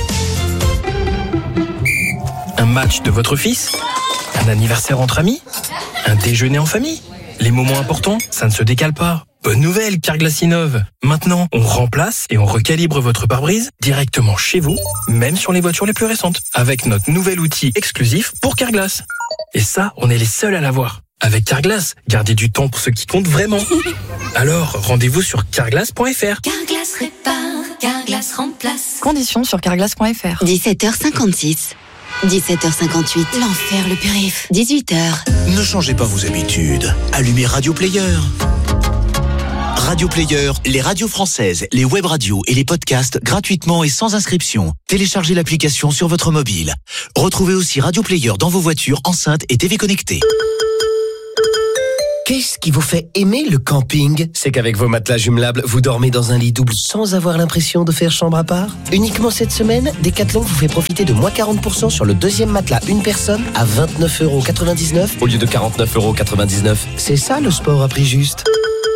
Un match de votre fils? Un anniversaire entre amis? Un déjeuner en famille? Les moments importants, ça ne se décale pas. Bonne nouvelle, Carglass innove. Maintenant, on remplace et on recalibre votre pare-brise directement chez vous, même sur les voitures les plus récentes, avec notre nouvel outil exclusif pour Carglass. Et ça, on est les seuls à l'avoir. Avec Carglass, gardez du temps pour ce qui compte vraiment. Alors, rendez-vous sur carglass point f r. Carglass répare, Carglass remplace. Conditions sur carglass point f r. dix-sept heures cinquante-six. dix-sept heures cinquante-huit. L'enfer, le périph. dix-huit heures. Ne changez pas vos habitudes. Allumez Radio Player. Radio Player, les radios françaises, les web radios et les podcasts gratuitement et sans inscription. Téléchargez l'application sur votre mobile. Retrouvez aussi Radio Player dans vos voitures, enceintes et T V connectées. Qu'est-ce qui vous fait aimer le camping? C'est qu'avec vos matelas jumelables, vous dormez dans un lit double sans avoir l'impression de faire chambre à part. Uniquement cette semaine, Decathlon vous fait profiter de moins quarante pour cent sur le deuxième matelas une personne à vingt-neuf euros quatre-vingt-dix-neuf au lieu de quarante-neuf euros quatre-vingt-dix-neuf. C'est ça le sport à prix juste.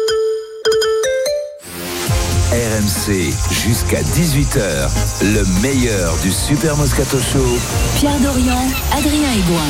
R M C jusqu'à dix-huit heures. Le meilleur du Super Moscato Show. Pierre Dorian, Adrien Aigouin.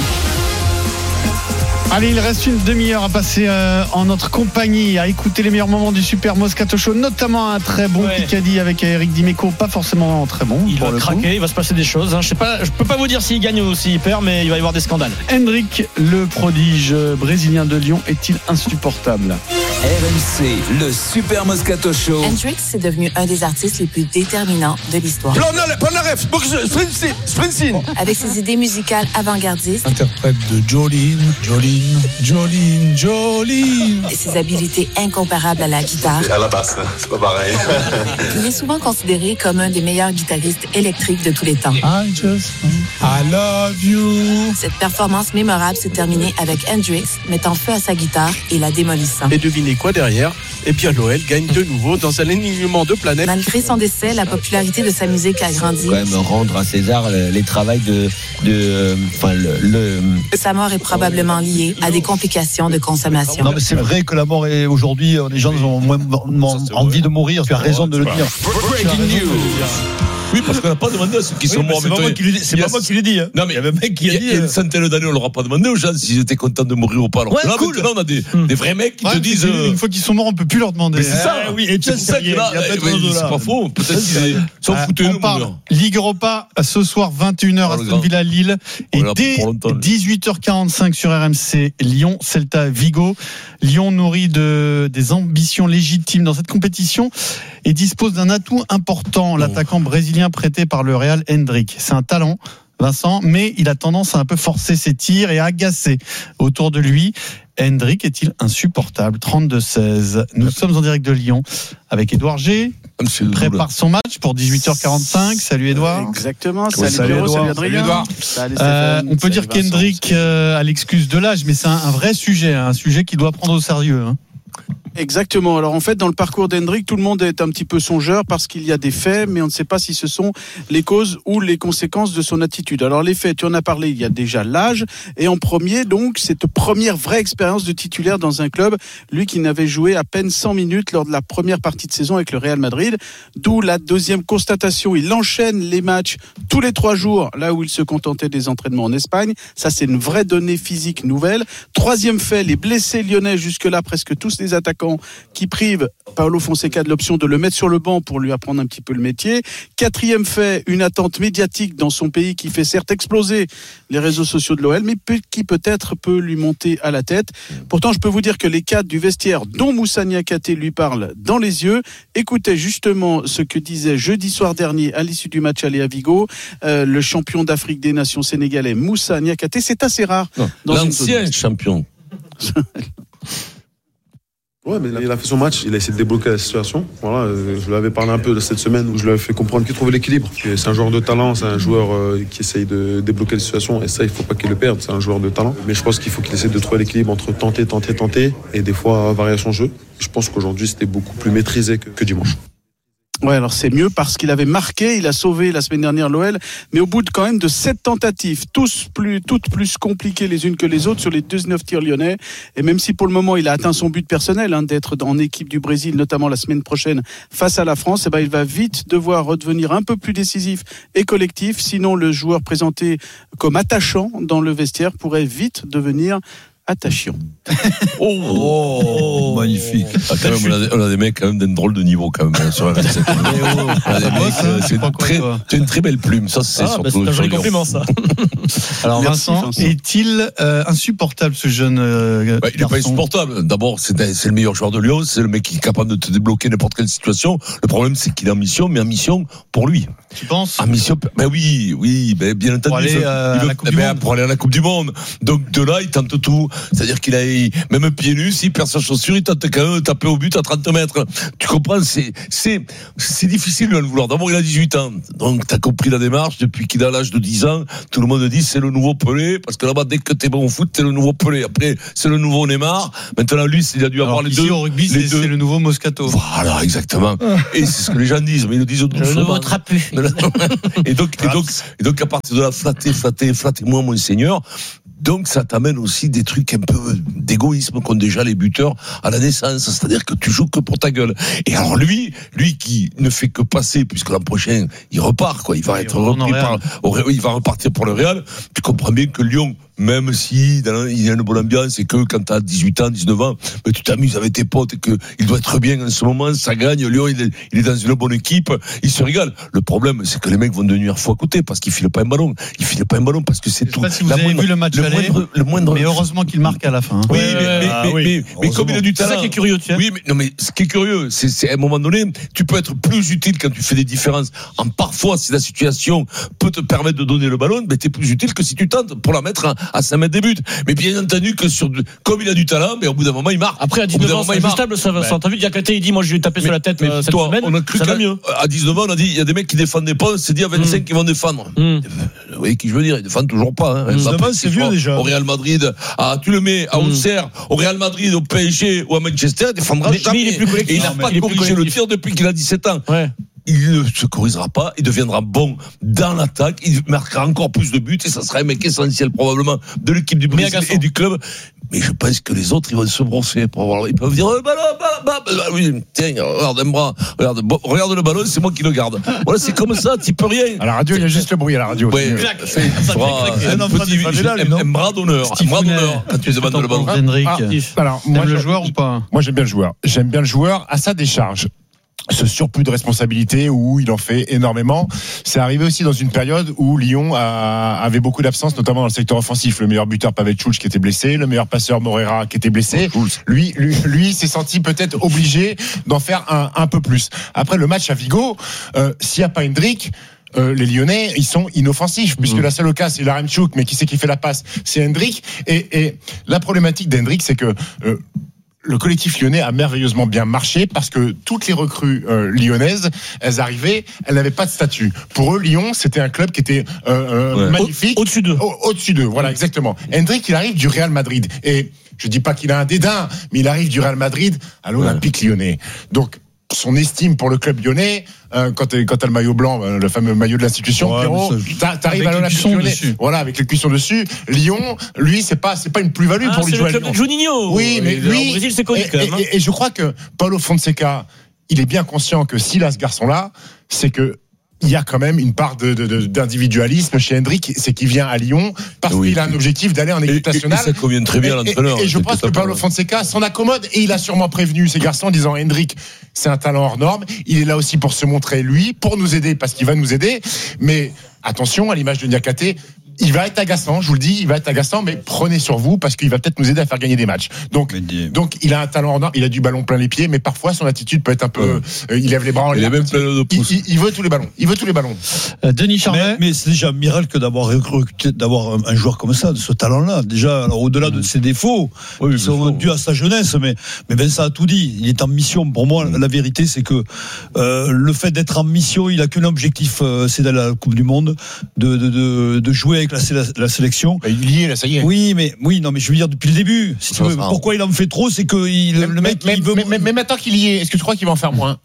Allez, il reste une demi-heure à passer euh, en notre compagnie, à écouter les meilleurs moments du Super Moscato Show, notamment un très bon Ouais. Kikadi avec Eric Dimeco, pas forcément très bon. Il pour va le craquer, coup. il va se passer des choses. Hein. Je sais pas, je peux pas vous dire s'il gagne ou s'il perd, mais il va y avoir des scandales. Hendrik, le prodige brésilien de Lyon, est-il insupportable? R M C, le Super Moscato Show. Hendrix est devenu un des artistes les plus déterminants de l'histoire. Polnareff, Springsteen. Avec ses idées musicales avant-gardistes Interprète de Jolene, Jolene, Jolene, Jolene. et ses habiletés incomparables à la guitare, À la basse, c'est pas pareil. il est souvent considéré comme un des meilleurs guitaristes électriques de tous les temps. I just, I love you. Cette performance mémorable s'est terminée avec Hendrix mettant feu à sa guitare et la démolissant. Et devinez quoi derrière? Eh bien, Noël gagne de nouveau dans un alignement de planètes. Malgré son décès, la popularité de sa musique a grandi. Quand même rendre à César le- les travaux de, de, enfin le, le- Sa mort est probablement liée à des complications de consommation. Non, mais c'est vrai que la mort est aujourd'hui, euh, les gens ont moins, moins envie de mourir. Tu as raison de le dire. Breaking news. Oui, parce qu'on n'a pas demandé à ceux qui Oui, sont mais morts. c'est pas moi qui l'ai dit, c'est Il y a- pas moi qui l'ai dit, hein. Non, mais Il y avait un mec qui a il y dit, Il y a euh, une centaine d'années, on leur a pas demandé aux gens s'ils étaient contents de mourir ou pas. Alors Ouais, que là, cool. maintenant, on a des, des vrais mecs qui Ouais, te disent. une- euh, Une fois qu'ils sont morts, on peut plus leur demander. Mais c'est ça, Eh oui, et c'est tiens, pour ça ça y est, que là, il y a eh, peut-être ouais, un c'est dollar. pas faux. Peut-être qu'ils est- s'en Euh, foutaient, on nous, parle mourir. Ligue Europa ce soir vingt et une heures Oh, à le Aston Villa Lille et On est là dès pour longtemps, lui. dix-huit heures quarante-cinq sur R M C Lyon Celta Vigo. Lyon nourri de des ambitions légitimes dans cette compétition et dispose d'un atout important, l'attaquant brésilien prêté par le Real Hendrik. C'est un talent, Vincent, mais il a tendance à un peu forcer ses tirs et à agacer autour de lui. Hendrik est-il insupportable? trente-deux seize. Nous sommes en direct de Lyon avec Édouard G, Il prépare son match pour dix-huit heures quarante-cinq. Salut Edouard. Exactement. Ouais, salut Pierrot, salut Adrien. Salut euh, on peut dire qu'Hendrick euh, a l'excuse de l'âge, mais c'est un, un vrai sujet, un sujet qu'il doit prendre au sérieux. Hein. Exactement. Alors en fait, dans le parcours d'Hendrick, tout le monde est un petit peu songeur parce qu'il y a des faits, mais on ne sait pas si ce sont les causes ou les conséquences de son attitude. Alors les faits, tu en as parlé, il y a déjà l'âge, et en premier, donc, cette première vraie expérience de titulaire dans un club, lui qui n'avait joué à peine cent minutes lors de la première partie de saison avec le Real Madrid, d'où la deuxième constatation, il enchaîne les matchs tous les trois jours, là où il se contentait des entraînements en Espagne. Ça, c'est une vraie donnée physique nouvelle. Troisième fait, les blessés lyonnais, jusque-là, presque tous les attaquants qui privent Paulo Fonseca de l'option de le mettre sur le banc pour lui apprendre un petit peu le métier. Quatrième fait, une attente médiatique dans son pays qui fait certes exploser les réseaux sociaux de l'O L, mais qui peut-être peut lui monter à la tête. Pourtant, je peux vous dire que les cadres du vestiaire, dont Moussa Niakhaté, lui parlent dans les yeux. Écoutez justement ce que disait jeudi soir dernier, à l'issue du match aller à Vigo, euh, le champion d'Afrique des Nations sénégalais, Moussa Niakhaté. C'est assez rare. Non, l'ancien une... champion. Ouais, mais il a fait son match, il a essayé de débloquer la situation. Voilà, je lui avais parlé un peu de cette semaine où je lui avais fait comprendre qu'il trouvait l'équilibre. C'est un joueur de talent, c'est un joueur qui essaye de débloquer la situation et ça, il ne faut pas qu'il le perde. C'est un joueur de talent. Mais je pense qu'il faut qu'il essaie de trouver l'équilibre entre tenter, tenter, tenter et des fois varier son jeu. Je pense qu'aujourd'hui, c'était beaucoup plus maîtrisé que, que dimanche. Ouais, alors c'est mieux parce qu'il avait marqué, il a sauvé la semaine dernière l'O L, mais au bout de quand même de sept tentatives, tous plus, toutes plus compliquées les unes que les autres sur les dix-neuf tirs lyonnais, et même si pour le moment il a atteint son but personnel, hein, d'être en équipe du Brésil, notamment la semaine prochaine face à la France, et ben il va vite devoir redevenir un peu plus décisif et collectif, sinon le joueur présenté comme attachant dans le vestiaire pourrait vite devenir attachant. Oh, oh, magnifique. Ah, quand même, on, a, on a des mecs quand même d'un drôle de niveau quand même sur R M C. On a des mecs, euh, c'est, une très, c'est une très belle plume. Ça, c'est ah, surtout. Bah c'est un joli compliment, ça. Alors Vincent, Vincent, est-il euh, insupportable ce jeune euh, bah, il n'est pas insupportable. D'abord, c'est, c'est le meilleur joueur de Lyon. C'est le mec qui est capable de te débloquer n'importe quelle situation. Le problème, c'est qu'il est en mission, mais en mission pour lui. Tu penses? En mission. Ben oui, oui, ben bien entendu. Pour aller, il veut, euh, il veut, à la coupe ben, du monde. Pour aller à la Coupe du Monde. Donc de là, il tente tout. C'est-à-dire qu'il a même pieds nus, s'il perd sa chaussure, il tente quand même taper au but à trente mètres. Tu comprends, c'est, c'est, c'est difficile de le vouloir. D'abord, il a dix-huit ans. Donc, t'as compris la démarche. Depuis qu'il a l'âge de dix ans, tout le monde dit c'est le nouveau Pelé. Parce que là-bas, dès que t'es bon au foot, t'es le nouveau Pelé. Après, c'est le nouveau Neymar. Maintenant, lui, il a dû avoir alors les deux. Au rugby, les c'est, deux. c'est le nouveau Moscato. Voilà, exactement. Et c'est ce que les gens disent. Mais ils le disent doucement. Le nouveau Trapu. et donc, et donc, et donc, à partir de là, flatter, flatter, flattez-moi, mon Seigneur. Donc ça t'amène aussi des trucs un peu d'égoïsme qu'ont déjà les buteurs à la naissance, c'est-à-dire que tu joues que pour ta gueule. Et alors lui, lui qui ne fait que passer, puisque l'an prochain il repart, quoi, il va être repris par, il va repartir pour le Real. Tu comprends bien que Lyon, même si il y a une bonne ambiance et que quand t'as dix-huit ans, dix-neuf ans, mais tu t'amuses avec tes potes et que il doit être bien en ce moment, ça gagne. Lyon, il est, il est dans une bonne équipe, il se régale. Le problème, c'est que les mecs vont devenir fou à côté parce qu'ils filent pas un ballon. Ils filent pas un ballon parce que c'est je tout. Je sais pas si vous avez moindre, vu le match le aller, moindre, le moindre. Mais heureusement qu'il marque à la fin. Oui, mais, mais, ah, mais, oui. mais, mais comme il a du talent. C'est ça qui est curieux, tu sais. Oui, mais, non, mais ce qui est curieux, c'est, c'est à un moment donné, tu peux être plus utile quand tu fais des différences. En parfois, si la situation peut te permettre de donner le ballon, ben, t'es plus utile que si tu tentes pour la mettre à, à cinq mètres des buts. Mais bien entendu que sur, comme il a du talent, mais au bout d'un moment, il marque. Après, à dix-neuf ans, c'est ajustable, ça va. T'as vu, Diakhaté, il dit, moi, je vais taper sur la tête, euh, cette toi, semaine. On a cru ça va mieux. À dix-neuf ans, on a dit, il y a des mecs qui défendaient pas, on s'est dit à vingt-cinq, mm. ils vont défendre. Mm. Vous voyez qui je veux dire, ils défendent toujours pas, hein. dix-neuf ans, c'est vieux, déjà. Au Real Madrid, ah, tu le mets à Auxerre, au Real Madrid, au P S G ou à Manchester, il défendra mais, jamais. Mais il est plus collectif. Et il n'a pas corrigé le tir depuis qu'il a dix-sept ans. Ouais. Il ne se corrigera pas, il deviendra bon dans l'attaque, il marquera encore plus de buts et ça sera un mec essentiel probablement de l'équipe du Brésil et du club. Mais je pense que les autres, ils vont se brosser pour avoir, ils peuvent dire, oh, ballon, ballon, ballon, ballon. Oui, tiens, regarde un bras, regarde, bon, regarde le ballon, c'est moi qui le garde. Voilà, c'est comme ça, tu peux rien. À la radio, il y a juste le bruit à la radio. Ouais, c'est, un petit, un bras d'honneur, un bras d'honneur quand tu demandes le ballon. Alors, moi, le joueur ou pas? Moi, j'aime bien le joueur. J'aime bien le joueur à sa décharge. Ce surplus de responsabilité où il en fait énormément. C'est arrivé aussi dans une période où Lyon a, avait beaucoup d'absence, notamment dans le secteur offensif. Le meilleur buteur Pavel Čuč qui était blessé, le meilleur passeur Morera qui était blessé. Lui, lui, lui s'est senti peut-être obligé d'en faire un, un peu plus. Après le match à Vigo, euh, s'il n'y a pas Hendrick, Euh, les Lyonnais, ils sont inoffensifs, puisque mmh. la seule occasion, c'est Yaremchuk, mais qui c'est qui fait la passe? C'est Hendrick. Et, et la problématique d'Hendrick, c'est que euh, le collectif lyonnais a merveilleusement bien marché parce que toutes les recrues euh, lyonnaises, elles arrivaient, elles n'avaient pas de statut. Pour eux, Lyon, c'était un club qui était euh, euh, ouais. magnifique. Au, au-dessus d'eux. Au, au-dessus d'eux, voilà, exactement. Hendrick, il arrive du Real Madrid. Et je dis pas qu'il a un dédain, mais il arrive du Real Madrid à l'Olympique ouais. lyonnais. Donc, son estime pour le club lyonnais, euh, quand t'as, quand t'as le maillot blanc, euh, le fameux maillot de l'institution, ouais, Pierrot, ça, t'arrives à l'Olympique lyonnais, dessus. Voilà, avec les cuissons dessus. Lyon, lui, c'est pas, c'est pas une plus-value ah, pour lui jouer à Lyon. C'est le club de Juninho. Oui, mais lui, au Brésil, c'est connu et, quand même. Hein. Et, et, et je crois que Paulo Fonseca, il est bien conscient que s'il a ce garçon-là, c'est que il y a quand même une part de, de, de, d'individualisme chez Hendrick, c'est qu'il vient à Lyon parce oui. qu'il a un objectif d'aller en équipe nationale. Et, et ça convient très bien à l'entraîneur. Et, et, et je pense que Paulo Fonseca s'en accommode et il a sûrement prévenu ses garçons en disant Hendrick, c'est un talent hors norme, il est là aussi pour se montrer lui, pour nous aider parce qu'il va nous aider, mais attention à l'image de Niakhaté. Il va être agaçant, je vous le dis, il va être agaçant, mais prenez sur vous parce qu'il va peut-être nous aider à faire gagner des matchs. Donc, donc il a un talent hors norme, il a du ballon plein les pieds, mais parfois son attitude peut être un peu. Ouais. Euh, il lève les bras en l'air. Il a même plein de pouces. Il, il, il veut tous les ballons. Il veut tous les ballons. Euh, Denis Charvet. Mais, mais c'est déjà un miracle que d'avoir recruté, d'avoir un, un joueur comme ça, de ce talent-là. Déjà, alors au-delà de ses défauts, oui, qui sont dus à sa jeunesse, mais, mais Vincent a tout dit. Il est en mission. Pour moi, mmh. la vérité, c'est que euh, le fait d'être en mission, il a qu'un objectif, euh, c'est d'aller à la Coupe du Monde, de, de, de, de jouer avec la, la, la sélection. Bah, il y est là, ça y est. Oui, mais oui, non, mais je veux dire depuis le début. Si tu veux, pourquoi il en fait trop, c'est que il, mais, le mec, mais, il veut. Mais, mais, mais maintenant qu'il y est, est-ce que tu crois qu'il va en faire moins?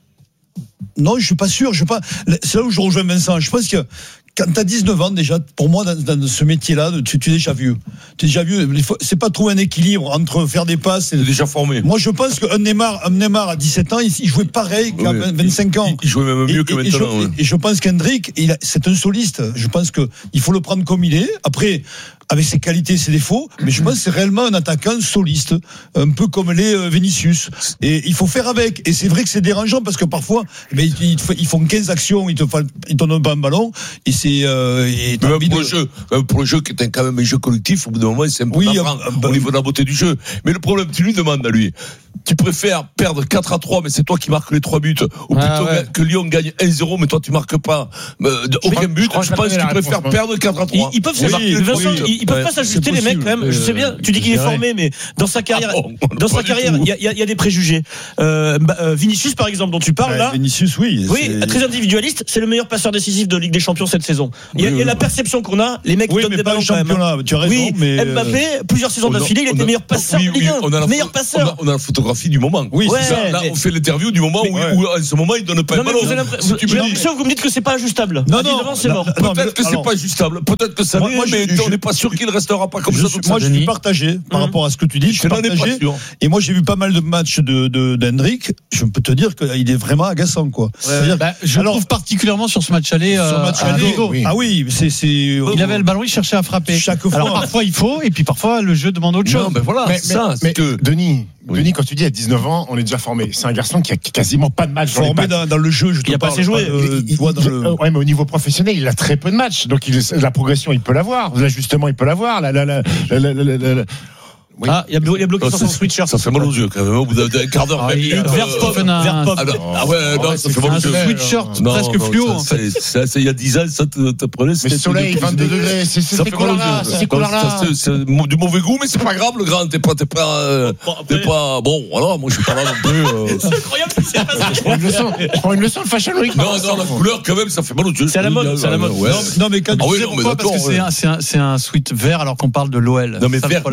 Non, je suis pas sûr. Je suis pas. C'est là où je rejoins Vincent. Je pense que quand t'as dix-neuf ans déjà, pour moi, dans, dans ce métier-là, tu, tu es déjà vieux. Tu es déjà vieux. C'est pas trouver un équilibre entre faire des passes et déjà formé. Moi, je pense qu'un Neymar, un Neymar à dix-sept ans, il, il jouait pareil qu'à oui, vingt-cinq ans. Il, il jouait même mieux et, que maintenant. Et je, ouais. et je pense qu'Hendrick, il a, c'est un soliste. Je pense que il faut le prendre comme il est. Après, avec ses qualités et ses défauts, mais je pense que c'est réellement un attaquant soliste, un peu comme les euh, Vinicius. Et il faut faire avec. Et c'est vrai que c'est dérangeant parce que parfois, eh bien, ils, ils font quinze actions, ils te, ils te donnent pas un ballon, et c'est. Euh, et pour, de... le jeu, pour le jeu qui est quand même un jeu collectif, au bout d'un moment, c'est un peu oui, navrant, euh, bah, au niveau de la beauté du jeu. Mais le problème, tu lui demandes à lui. Tu préfères perdre quatre à trois, mais c'est toi qui marques les trois buts, ou ah, plutôt ouais. que Lyon gagne un zéro, mais toi tu marques pas euh, aucun but. Je, je pense que tu préfères réponse, perdre quatre à trois. Ils, ils peuvent, oui, oui, Vincent, ils, ils peuvent ouais, pas s'ajuster les mecs quand même. Je sais bien. Tu dis qu'il est formé, mais dans sa carrière, ah bon, dans sa carrière, il y a, y, a, y a des préjugés. Euh, euh, Vinicius, par exemple, dont tu parles ouais, là. Vinicius, oui. Oui, c'est... très individualiste. C'est le meilleur passeur décisif de Ligue des Champions cette saison. Il y a, oui, y a la perception qu'on a. Les mecs qui donnent des ballons quand même. Tu as raison. Oui, Mbappé, plusieurs saisons d'affilée, il était meilleur passeur de Ligue un. Meilleur passeur. On a la photographie du moment. Oui, ouais, ça, là, mais... on fait l'interview du moment mais, où, ouais. où, à ce moment, il donne pas non, le ballon. J'ai l'impression que vous me dites que c'est pas ajustable. Non, non, non, c'est mort. Peut-être que c'est pas ajustable. Peut-être que ça l'est, mais on n'est pas sûr qu'il restera pas comme ça. Moi, je suis partagé par rapport à ce que tu dis. Je suis partagé. Et moi, j'ai vu pas mal de matchs de d'Hendrick. Je peux te dire qu'il est vraiment agaçant, quoi. Je le trouve particulièrement sur ce match aller. Sur le match aller. Ah oui, c'est. Il avait le ballon, il cherchait à frapper. Chaque fois. Alors parfois, il faut, et puis parfois, le jeu demande autre chose. Non, mais voilà, c'est ça. Mais Denis. Oui. Denis, quand tu dis à dix-neuf ans, on est déjà formé. C'est un garçon qui a quasiment pas de match. Formé dans, dans le jeu, je te il a pas assez joué. Euh, il, il, dans il, le... Ouais, mais au niveau professionnel, il a très peu de matchs. Donc il, la progression, il peut l'avoir. L'ajustement, il peut l'avoir. La, la, la, la, la, la, la, la... Oui. Ah, il y a bloqué, bloqué oh, sur son sweatshirt. Ça fait mal aux yeux quand même. Au bout d'un quart d'heure, ah, minute. Vert pop. Ah ouais, non, ouais, ça fait mal aux yeux. Un sweatshirt presque fluo. En fait. Il y a dix ans, ça te prenait. Mais soleil, vingt-deux degrés, c'est ces couleurs-là. C'est du mauvais goût, mais c'est pas grave, le grand. T'es pas, t'es pas, t'es pas. Bon, voilà, moi je suis pas là non plus. C'est incroyable ce qui s'est passé. Je prends une leçon de Fashion Week. Non, non, la couleur quand même, ça fait mal aux yeux. C'est à la mode, c'est à la mode. Non, mais quand tu sais pourquoi, parce que c'est un sweat vert alors qu'on parle de l'O L. Non, mais vert,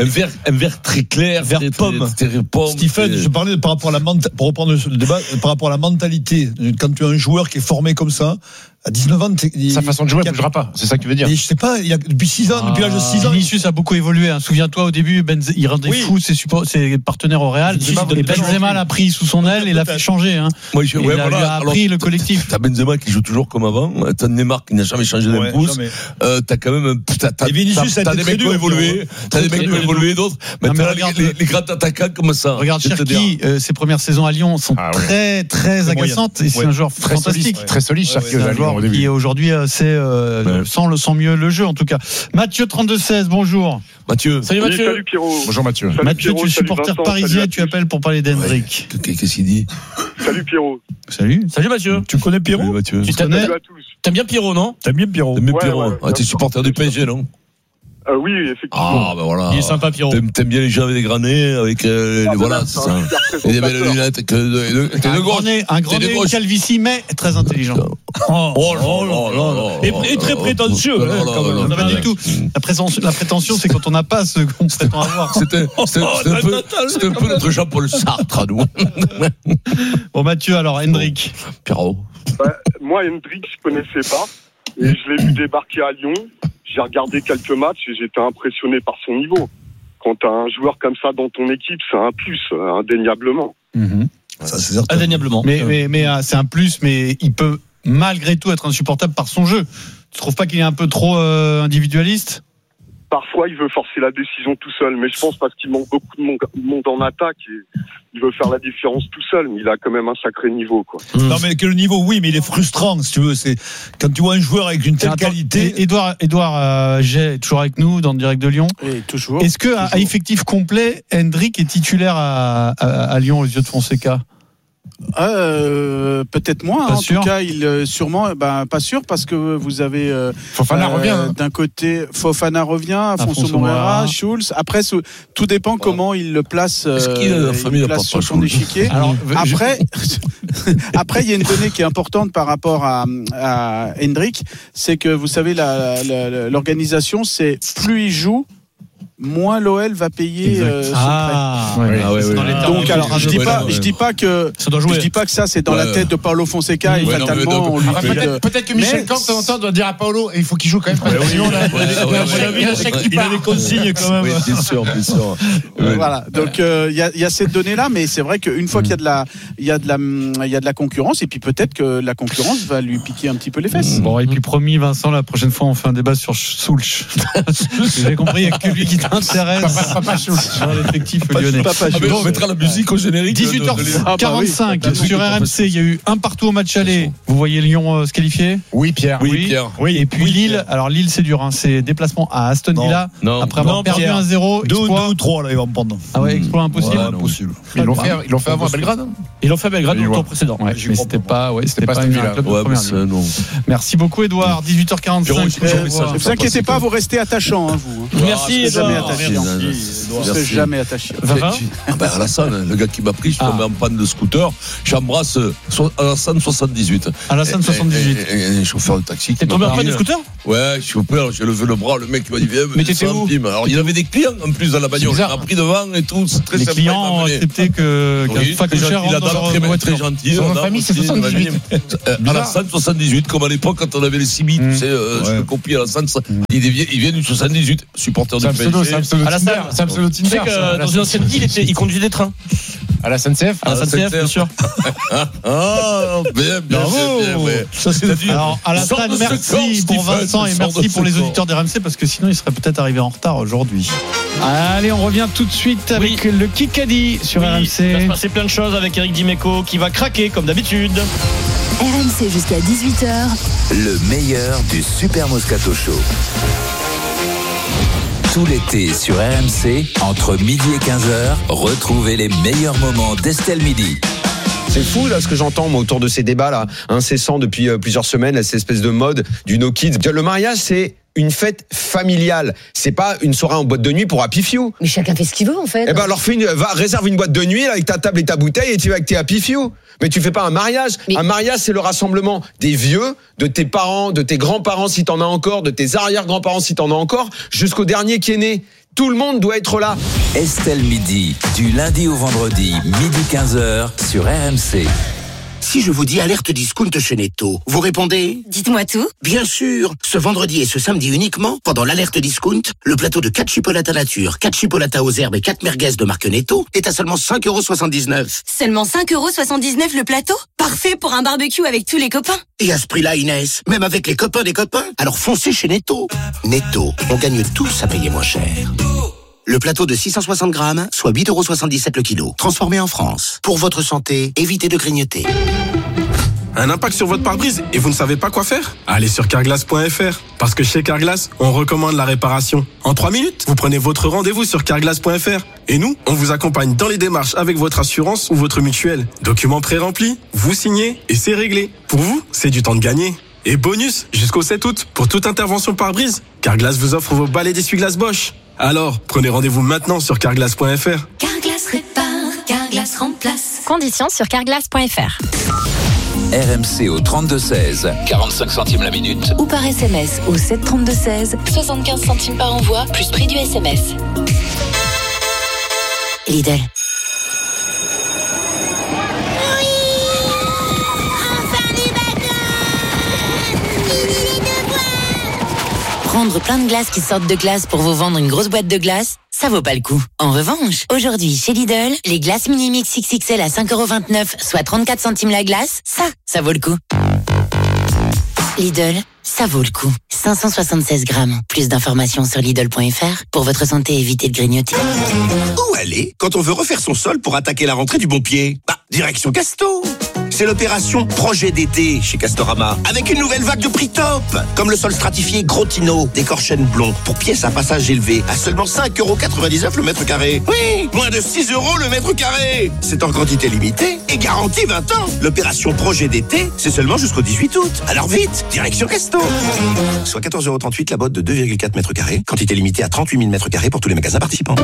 un vert très clair, vers pomme. Stephen, je parlais par rapport à la mentalité, pour reprendre le débat, par rapport à la mentalité. Quand tu as un joueur qui est formé comme ça, à dix-neuf ans, sa façon de jouer, elle bougera pas. C'est ça que tu veux dire. Et je sais pas, il y a depuis six ans, ah, depuis l'âge de six ans. Vinicius a beaucoup évolué. Hein. Souviens-toi, au début, Benze, il rendait oui. fou ses, suppo- ses partenaires au Real. Et Benzema l'a pris sous son aile et l'a fait changer. Hein. Moi, je, ouais, il a, voilà. lui a appris alors, le collectif. T'as Benzema qui joue toujours comme avant. T'as Neymar qui n'a jamais changé d'un ouais, pouce. Mais... Euh, t'as quand même, t'as, t'as, et Vinicius, t'as, t'as des mecs qui ont évolué. T'as des mecs qui ont évolué, d'autres. Mais t'as les grands attaquants comme ça. Regarde Cherki, ses premières saisons à Lyon sont très, très agaçantes. Et c'est un joueur fantastique. Très solide, Cherki. C'est un joueur qui aujourd'hui c'est euh, ouais. sans le sans mieux le jeu en tout cas. Mathieu trente-deux seize, bonjour. Mathieu. Salut Mathieu. Oui, salut Pierrot. Bonjour Mathieu. Salut Mathieu, Pierrot, tu es supporter Vincent, parisien, tu appelles pour parler d'Hendrick. Ouais. Qu'est-ce qu'il dit? Salut Pierrot. Salut. Salut Mathieu. Tu connais Pierrot? Salut Mathieu. Tu connais? T'aimes bien Pierrot, non? T'aimes bien Pierrot? T'aimes bien ouais, Pierrot. Ouais, ah, t'es supporter du P S G, non? Euh, oui, effectivement. Ah, ben voilà. Il est sympa, Pierrot. T'aimes, t'aimes bien les gens avec des grands nez, avec, euh, Ah, les, voilà, c'est ça. Et des belles lunettes, que, de, de, t'es Un de grand gauche. nez, un grand T'es de nez, une gauche. calvitie, mais très intelligent. Oh, Oh là là là là. Et, et très prétentieux, Oh hein, là là quand là même. là. Pas du tout. La prétention, la prétention, c'est quand on n'a pas ce qu'on prétend avoir. C'était, c'était, c'était un peu, c'était un peu notre Jean-Paul Sartre à nous. Bon, Mathieu, alors, Hendrik. Pierrot. Bah, moi, Hendrik, je connaissais pas. Et je l'ai vu débarquer à Lyon. J'ai regardé quelques matchs et j'étais impressionné par son niveau. Quand tu as un joueur comme ça dans ton équipe, c'est un plus, euh, indéniablement. Mm-hmm. Ça, c'est certain. Indéniablement. Mais, mais, mais euh, c'est un plus, mais il peut malgré tout être insupportable par son jeu. Tu trouves pas qu'il est un peu trop euh, individualiste ? Parfois, il veut forcer la décision tout seul, mais je pense parce qu'il manque beaucoup de monde en attaque et il veut faire la différence tout seul, mais il a quand même un sacré niveau, quoi. Non, mais que le niveau, oui, mais il est frustrant, si tu veux. C'est quand tu vois un joueur avec une telle Attends, qualité. Édouard, Édouard euh, Jay est toujours avec nous dans le direct de Lyon. Et toujours. Est-ce que toujours. à, à effectif complet, Hendrik est titulaire à, à, à Lyon aux yeux de Fonseca ? Euh, peut-être moins. Pas hein. En sûr. tout cas, il euh, sûrement, ben pas sûr parce que vous avez euh, Fofana euh, revient. Hein. D'un côté, Fofana revient, Afonso Afonso Moreira, Moreira. Schulz. Après, ce, tout dépend comment il le place. Est-ce qu'il a euh, la famille il le n'a place pas sur son Schulz. échiquier. Alors, Après, après, il y a une donnée qui est importante par rapport à, à Hendrik, c'est que vous savez, la, la, la, l'organisation, c'est plus il joue, moins l'O L va payer euh, son Ah, prêt. ouais, Ah ouais, c'est ouais, dans ouais. les termes Donc du alors, je dis ouais, pas, ouais. je dis pas que, Ça doit jouer. je dis pas que ça c'est dans Ouais, la tête de Paulo Fonseca et Ouais, non, mais fatalement donc- on lui Enfin, fait peut-être, le- peut-être que Michel Mais- Camp, de temps en temps, doit dire à Paolo, et il faut qu'il joue quand même. Parce que sinon, on a- ouais, ouais, on a- ouais, il y a un chèque qui Il a part. des consignes quand même. Oui, bien sûr, bien sûr. Ouais. Voilà. Donc euh, il y, a, il y a cette donnée là, mais c'est vrai qu'une fois qu'il y a de la, il y a de la, il y a de la concurrence et puis peut-être que la concurrence va lui piquer un petit peu les fesses. Bon, et puis promis, Vincent, la prochaine fois, on fait un débat sur Soulch. Vous avez compris, il n'y a que lui qui t'intéresse. Papa, papa Schultz. Dans l'effectif lyonnais. Papa Ah, mais Schultz. on mettra la musique au générique. de- dix-huit heures de- de- Ah, bah quarante-cinq oui. sur R M C, il y a eu un partout au match aller. Vous voyez Lyon euh, se qualifier ? Oui, Pierre. Oui, Pierre. Oui, et puis Lille, alors Lille c'est dur, hein, c'est déplacement à Aston Non, Villa non, après avoir non, perdu Pierre. un zéro. Deux, exploit. deux ou trois, là, ils vont me prendre. Ah ouais, exploit impossible. Ouais, impossible. Ils l'ont fait, ils l'ont fait avant à Belgrade. hein. Ils l'ont fait à Belgrade Oui, le ouais. tour précédent. Ouais, mais c'était pas, ouais, c'était pas pas Aston une- un Villa. club de Ouais, mais première c'est, ligue. non. Merci beaucoup Edouard, dix-huit heures quarante-cinq. Pierrot, j'ai jamais ça. Ne vous inquiétez pas, vous restez attachant, hein, vous. Merci, Vous serez jamais Edouard. attaché. Merci, hein. Merci. Vous serez Merci. jamais attaché. Vavin Ah ben Alassane, le gars qui m'a pris, je suis Ah. tombé en panne de scooter. J'embrasse euh, so- Alassane soixante-dix-huit. Alassane soixante-dix-huit. Et, et- et chauffeur de taxi. qui T'es m'a tombé en pris. panne de scooter ? Ouais, chauffeur, j'ai levé le bras, le mec il m'a dit viens, Mais t'étais descends, où Pim. Alors il avait des clients en plus dans la bagnole. Il bizarre. m'a pris devant et tout, c'est très Les sympa. clients il m'a ont amené. accepté que qu'un Oui, très facochère gentil, rentre la dans dame leur très, très voiture. gentille. Son la nom de dame famille, c'est aussi, soixante-dix-huit. elle m'a dit, euh, Bizarre. Alassane soixante-dix-huit, comme à l'époque quand on avait les Simi, tu sais, euh, je Ouais. me copie Alassane, ça- il vient, il vient du soixante-dix-huit, supporter C'est du un pseudo, c'est un P S G. pseudo Alassane. Tinder. C'est un pseudo Tu sais Tinder. que ça, euh, à la dans une ancienne ville, il, était- il conduisait des trains. À la S N C F. À la S N C F, bien sûr. Ah, bien, bien, Bravo. bien, bien, ouais. Ça, c'est C'est-à-dire, Alors, sors Alassane, de ce merci corps, pour Stephen, Vincent et sors merci de pour ce les corps. auditeurs d'R M C parce que sinon ils seraient peut-être arrivés en retard aujourd'hui. Allez, on revient tout de suite avec le Kikadi sur Oui, R M il va se C. passer plein de choses avec Eric Dimeco qui va craquer comme d'habitude. R M C jusqu'à dix-huit heures. Le meilleur du Super Moscato Show. Tout l'été sur R M C, entre midi et quinze heures, retrouvez les meilleurs moments d'Estelle Midi. C'est fou là ce que j'entends moi, autour de ces débats là incessants depuis euh, plusieurs semaines, là, cette espèce de mode du no kids. Le mariage c'est une fête familiale, c'est pas une soirée en boîte de nuit pour Happy Few. Mais chacun fait ce qu'il veut en fait. Eh ben alors fais une, va réserve une boîte de nuit là, avec ta table et ta bouteille et tu vas avec tes Happy Few. Mais tu fais pas un mariage. Mais- Un mariage c'est le rassemblement des vieux, de tes parents, de tes grands-parents si t'en as encore, de tes arrière-grands-parents si t'en as encore, jusqu'au dernier qui est né. Tout le monde doit être là. Estelle Midi, du lundi au vendredi, midi quinze heures sur R M C. Si je vous dis alerte discount chez Netto, vous répondez ? Dites-moi tout. Bien sûr. Ce vendredi et ce samedi uniquement, pendant l'alerte discount, le plateau de quatre chipolatas nature, quatre chipolatas aux herbes et quatre merguez de marque Netto est à seulement cinq euros soixante-dix-neuf. Seulement cinq euros soixante-dix-neuf le plateau. Parfait pour un barbecue avec tous les copains. Et à ce prix-là, Inès, même avec les copains des copains, alors foncez chez Netto. Netto, on gagne tous à payer moins cher. Le plateau de six cent soixante grammes, soit huit euros soixante-dix-sept le kilo. Transformé en France. Pour votre santé, évitez de grignoter. Un impact sur votre pare-brise et vous ne savez pas quoi faire ? Allez sur carglass point f r. Parce que chez Carglass, on recommande la réparation. En trois minutes, vous prenez votre rendez-vous sur carglass point f r. Et nous, on vous accompagne dans les démarches avec votre assurance ou votre mutuelle. Documents pré-remplis, vous signez et c'est réglé. Pour vous, c'est du temps de gagner. Et bonus, jusqu'au sept août, pour toute intervention pare-brise, Carglass vous offre vos balais d'essuie-glace Bosch. Alors, prenez rendez-vous maintenant sur carglass point f r. Carglass répare, Carglass remplace. Conditions sur carglass point f r. R M C au trente-deux seize, quarante-cinq centimes la minute. Ou par S M S au sept trente-deux seize, soixante-quinze centimes par envoi, plus prix du S M S. Lidl. Prendre plein de glaces qui sortent de glace pour vous vendre une grosse boîte de glace, ça vaut pas le coup. En revanche, aujourd'hui, chez Lidl, les glaces Mini-Mix X X L à cinq euros vingt-neuf, soit trente-quatre centimes la glace, ça, ça vaut le coup. Lidl, ça vaut le coup. cinq cent soixante-seize grammes. Plus d'informations sur Lidl point f r. Pour votre santé, évitez de grignoter. Où aller quand on veut refaire son sol pour attaquer la rentrée du bon pied? Bah, direction Casto. C'est l'opération Projet d'été chez Castorama, avec une nouvelle vague de prix top, comme le sol stratifié Grotino d'Écorchène Blond, pour pièces à passage élevé, à seulement cinq euros quatre-vingt-dix-neuf le mètre carré. Oui, moins de six euros le mètre carré. C'est en quantité limitée et garantie vingt ans. L'opération Projet d'été, c'est seulement jusqu'au dix-huit août. Alors vite, direction Casto. Soit quatorze euros trente-huit la botte de deux virgule quatre mètres carrés, quantité limitée à trente-huit mille mètres carrés pour tous les magasins participants.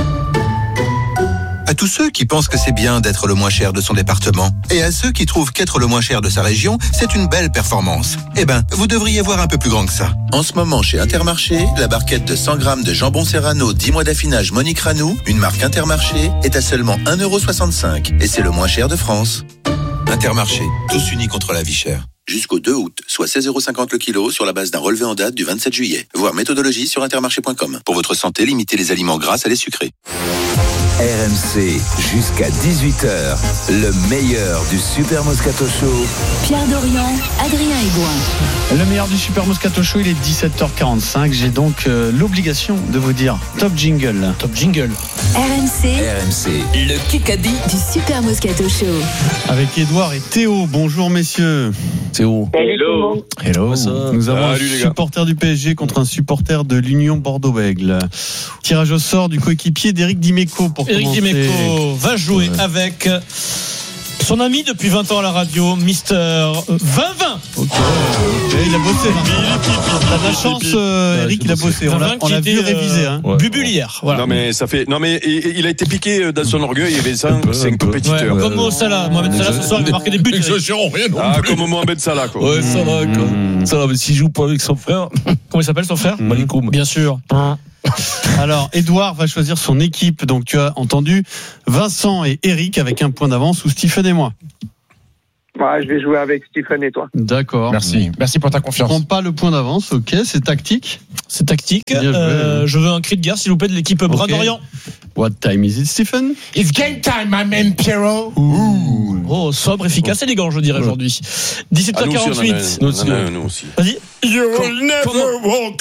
À tous ceux qui pensent que c'est bien d'être le moins cher de son département, et à ceux qui trouvent qu'être le moins cher de sa région, c'est une belle performance. Eh ben, vous devriez voir un peu plus grand que ça. En ce moment, chez Intermarché, la barquette de cent grammes de jambon Serrano dix mois d'affinage Monique Ranou, une marque Intermarché, est à seulement un euro soixante-cinq. Et c'est le moins cher de France. Intermarché, tous unis contre la vie chère. Jusqu'au deux août, soit seize euros cinquante le kilo sur la base d'un relevé en date du vingt-sept juillet. Voir méthodologie sur intermarché point com. Pour votre santé, limitez les aliments gras à les sucrés. R M C jusqu'à dix-huit heures, le meilleur du Super Moscato Show. Pierre Dorian, Adrien Aigouin. Le meilleur du Super Moscato Show, il est dix-sept heures quarante-cinq. J'ai donc euh, l'obligation de vous dire top jingle. Top jingle. R M C. R M C, le Kikadi du Super Moscato Show. Avec Edouard et Théo. Bonjour messieurs. Théo. Hello. Hello. Nous avons Salut, un les gars. supporter du P S G contre un supporter de l'Union Bordeaux-Bègles. Tirage au sort du coéquipier d'Éric Dimeco pour Éric commencer. Dimeco va jouer Ouais. avec son ami depuis vingt ans à la radio, Mister vingt vingt. Ok. Et il a bossé. T'as de la chance, euh, Eric, il a bossé. On l'a, on l'a vu réviser. Hein. Bubule hier. Voilà. Non mais ça fait. Non mais il il a été piqué dans son orgueil. Il y avait cinq, cinq compétiteurs. Ouais, comme Mo Salah. Mohamed Salah ce soir il a marqué des buts. Exagérons rien non Ah, plus. comme Mohamed Salah quoi. Ouais, ça va, quoi. Ça va, mais s'il joue pas avec son frère, Comment il s'appelle son frère Malikoum. Bien sûr. Alors, Edouard va choisir son équipe. Donc, tu as entendu Vincent et Eric avec un point d'avance ou Stephen et moi. Ouais, je vais jouer avec Stephen et toi. D'accord. Merci. Merci pour ta Je confiance. prends pas le point d'avance. Ok, c'est tactique. C'est tactique. Bien joué. Euh, je veux un cri de guerre s'il vous plaît de l'équipe Ok. Bras-d'Orient. What time is it, Stephen? It's game time, my man Pierrot. Oh, sobre, efficace, élégant, je dirais aujourd'hui. dix-sept Ah, heures nous aussi, on en a quarante-huit. un. On en a un, nous aussi. Vas-y. You'll never walk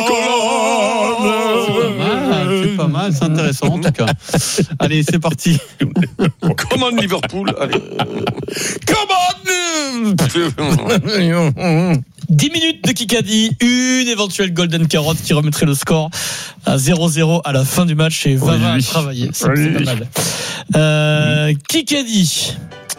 alone. C'est pas mal, c'est intéressant en tout cas. Allez, c'est parti. Come on Liverpool. Allez. Come on. dix minutes de Kikadi, une éventuelle Golden Carotte qui remettrait le score à zéro zéro à la fin du match et vingt vingt à travailler. C'est, c'est pas mal. Euh, Kikadi.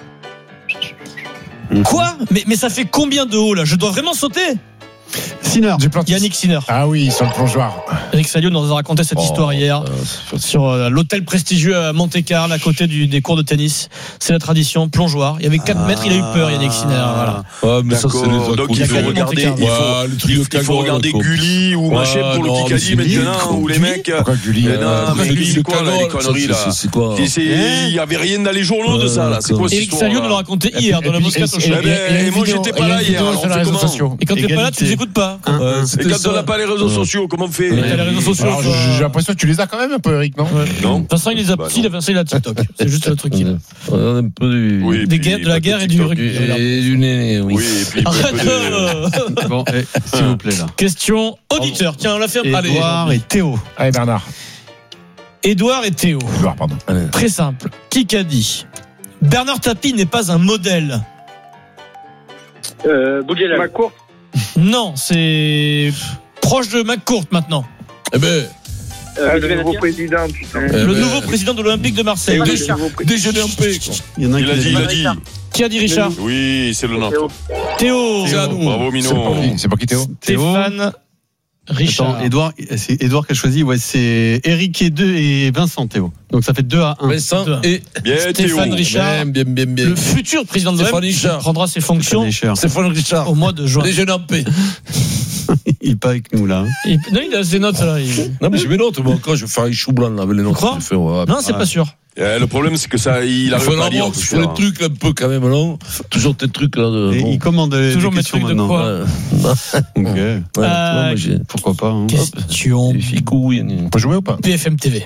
Quoi mais, mais ça fait combien de haut là? Je dois vraiment sauter? Sinner. Yannick Sinner. Ah oui, sur le plongeoir. Yannick Salio nous a raconté cette Oh, histoire hier euh, sur euh, l'hôtel prestigieux à Monte-Carlo à côté du, des cours de tennis. C'est la tradition, plongeoir. Il y avait quatre mètres, il a eu peur Yannick Sinner. Voilà. Ouais, mais ça, c'est D'accord. les Donc coups il de faut gagné regarder, il Monte-Carlo. faut, Ouais, le truc il de faut, il faut Cagoule, regarder quoi. Gulli ou Ouais, Machet pour non, le mais Kikadi c'est maintenant nul, où les Gulli mecs. Pourquoi Gulli Mais non, Euh, mais c'est Gulli, du c'est quoi là, les Cagoule, conneries ça, là c'est- c'est quoi C'est- c'est- Il y avait rien dans les journaux de ça là. C'est quoi cette Eric histoire Salio nous l'a raconté hier dans le Moscato Show. Eh ben, et moi j'étais pas là hier. Alors on fait comment? Et quand t'es pas là, tu les écoutes pas. Ouais, Et c'était quand ça. on n'a pas les réseaux sociaux, comment on fait? Mais t'as les réseaux sociaux. Alors, toi. j'ai l'impression que tu les as quand même un peu, Eric, non? Non. Vincent, il les a. Bah, Si, non. Vincent, il a TikTok. C'est juste le truc qu'il a. On a un peu du. Oui, et Des puis, guerres- de la pas guerre et du TikTok. rugby. Et du néné, oui. Oui, et puis. Arrête. un peu de- euh. Bon, eh, s'il vous plaît là. Question auditeur. Tiens, on l'a fait. Allez. Edouard et Théo. Allez, Bernard. Édouard et Théo. Edouard, pardon. Très simple. Qui qu'a dit Bernard Tapie n'est pas un modèle? Euh, Bouguelal. McCourt. Non, c'est proche de McCourt maintenant. Eh ben. Euh, le nouveau président, putain. Eh Le ben, nouveau président de l'Olympique de Marseille. Eh oui, Qui- le nouveau président. Déjeuner en paix, quoi. Il y en a un Il a qui dit, il a dit. Qui a dit Richard? Oui, c'est le nôtre. Théo. C'est à nous. Bravo, Mino. C'est pour qui, c'est pour qui Théo Stéphane Richard. Attends, Edouard, c'est Edouard qui a choisi. Ouais, c'est Eric et deux et Vincent Théo. Donc ça fait deux à un. Vincent et Bien, Stéphane Théo. Richard, bien, bien, bien, bien. le futur président de l'O M, Stéphane qui Richard. prendra ses fonctions Stéphane Richard. au mois de juin. Déjeuner en paix. Il est pas avec nous là. Il, non, il a ses notes là. Il... Non, mais j'ai mes notes. Moi, quand je vais faire un chou blanc là, avec les notes. Quoi je fais, ouais, Non, c'est ouais. pas sûr. Eh, le problème, c'est que ça, il Il arrive faut pas à lire. avoir sur les trucs un peu quand même, non? Toujours tes trucs là. De, Et bon. il commande les, Toujours les mes questions trucs de maintenant. quoi Ouais. Ok. Ouais, tu vois, moi, j'ai- Pourquoi pas hein. Question. Les filles couilles. On peut jouer ou pas P F M T V.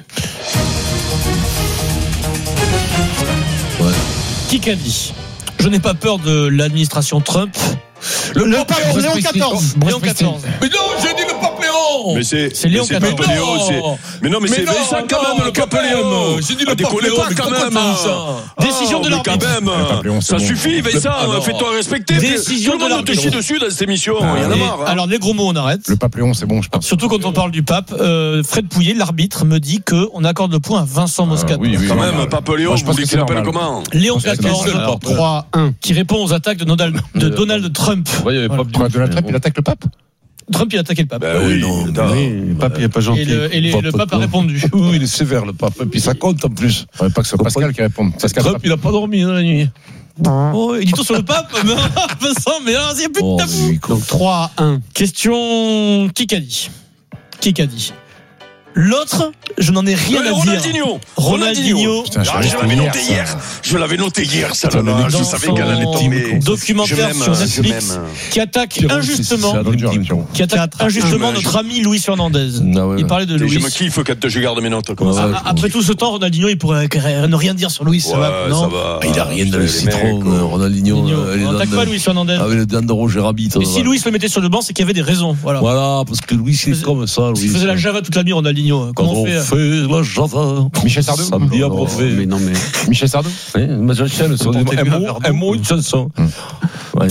Ouais. Qui qu'a dit? Je n'ai pas peur de l'administration Trump. Le, Le pape pape Léon. Léon quatorze. Léon quatorze. Mais non, j'ai dit le pape Léon. Mais c'est, C'est Léon mais c'est quatorze. pas Léon, c'est, mais non, mais, Mais c'est non, Vincent quand non, même, le pape Léon. J'ai dit le Ah, pape déconnez Léon, pas mais quand pourquoi même. tu dis ça? Décision de mais quand l'arbitre. même. Le pape Léon, c'est Ça bon. suffit, Vincent. Ah, non. Fais-toi respecter. Décision Tout de le monde te l'arbitre. chie dessus dans cette émission. Il y en a Et marre. hein. alors les gros mots on arrête. Le pape Léon, c'est bon, je pense. Surtout quand on parle du pape, euh, Fred Pouillet, l'arbitre, me dit que on accorde le point à Vincent Moscato. oui, oui, Quand oui. même, pape Léon, Moi, je vous pense voulez que qu'il c'est appelle normal. comment? Léon C'est quatorze, normal. trois un. qui répond aux attaques de Donald, de Donald Trump. Ouais, il y avait Voilà. pas Pourquoi Donald Trump, il attaque le pape Trump, il a attaqué le pape. Ben oui, non, putain. Oui, le pape il est pas gentil. Et le, et les- le pape a répondu. Oui, il est sévère, le pape. Et puis ça compte en plus. Il faudrait pas que ce soit Pascal qui réponde. Pascal Trump, il a pas dormi hein, la nuit. Oh, il dit tout sur le pape, mais Vincent, mais là, il n'y a plus de Oh, tabou. oui, quoi. Donc trois à un. Question qui qu'a dit Qui qu'a dit L'autre, je n'en ai rien Ouais, à dire. Ronaldinho. Ronaldinho. Putain, Ah, je l'avais hier, noté ça. hier. Je l'avais noté hier, ça. Putain, là, le Je dans savais son qu'elle allait tomber. documentaire Je m'aime, sur je Netflix m'aime. qui attaque Pierrot, injustement, c'est- c'est un dur, dream team. Pierrot. qui attaque quatre à un. injustement Ah, mais notre je- ami Luis Fernandez. Ah ouais. Il parlait de Et je Luis. me kiffe quand je garde mes notes. comme ça. Ouais, Ah, Après tout ce temps, Ronaldinho, il pourrait ne rien dire sur Luis. ça va, Ouais, non ça va. Ah, il a rien dans Les le citron, mecs, euh, Ronaldinho. Ronaldinho. euh, les On dents n'attaque de- pas Luis Fernandez. Avec les dents de Roger Rabbit. Mais euh, si Luis le mettait sur le banc, c'est qu'il y avait des raisons. Voilà. Voilà, parce que Louis, c'est comme ça. Parce qu'il Louis. faisait la Java toute la nuit, Ronaldinho. Quand Comment on on fait fait la Java. Michel Sardou Samedi à Oh, Brevet. mais non mais. Michel Sardou Oui, ma chaîne, c'est Portez un bien un mot, verre un d'eau. mot, une chanson. Ouais.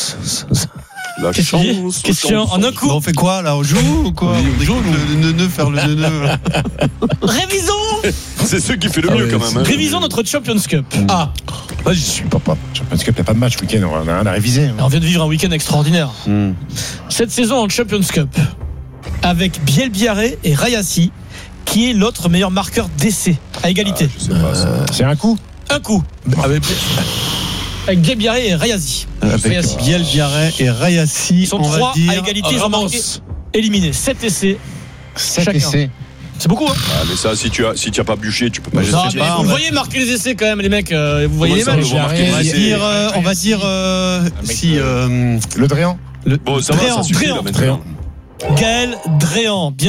La Qu'est-ce qu'il dit chance, Question chance. en un coup. Bon, on fait quoi là? On joue ou quoi? Oui, on On joue, écoute le neuneu faire le neuneu. là. Révisons C'est ceux qui fait le Ah mieux ouais, quand même. hein. Révisons notre Champions Cup. Ah, là, j'y suis, papa. Parce qu'il n'y a pas de match week-end, on a rien à réviser. On vient de vivre un week-end extraordinaire. Hmm. Cette saison en Champions Cup, avec Biel Biarré et Rayassi, qui est l'autre meilleur marqueur d'essai, à égalité. Je sais pas, ça. C'est un coup Un coup. Avec Avec Biel Biarré et Rayassi. Avec Rayassi. Biel Biarré et Rayassi. Ils sont on va trois dire. à égalité, ils ont Ramos. marqué, éliminés. sept essais. sept Chacun. essais. C'est beaucoup, hein Ah, mais ça, si tu as, si tu as pas bûché, tu peux pas. Bah, je Non, sais mais pas, vous on le va- voyez marquer les essais quand même, les mecs. euh, vous voyez les Comment ça, matchs. on va marquer On va les essais dire, euh, on va dire euh, si euh, Le Dréan le Bon, ça va, Dréan, ça suffit Dréan, là maintenant. Gaël Dréan, bien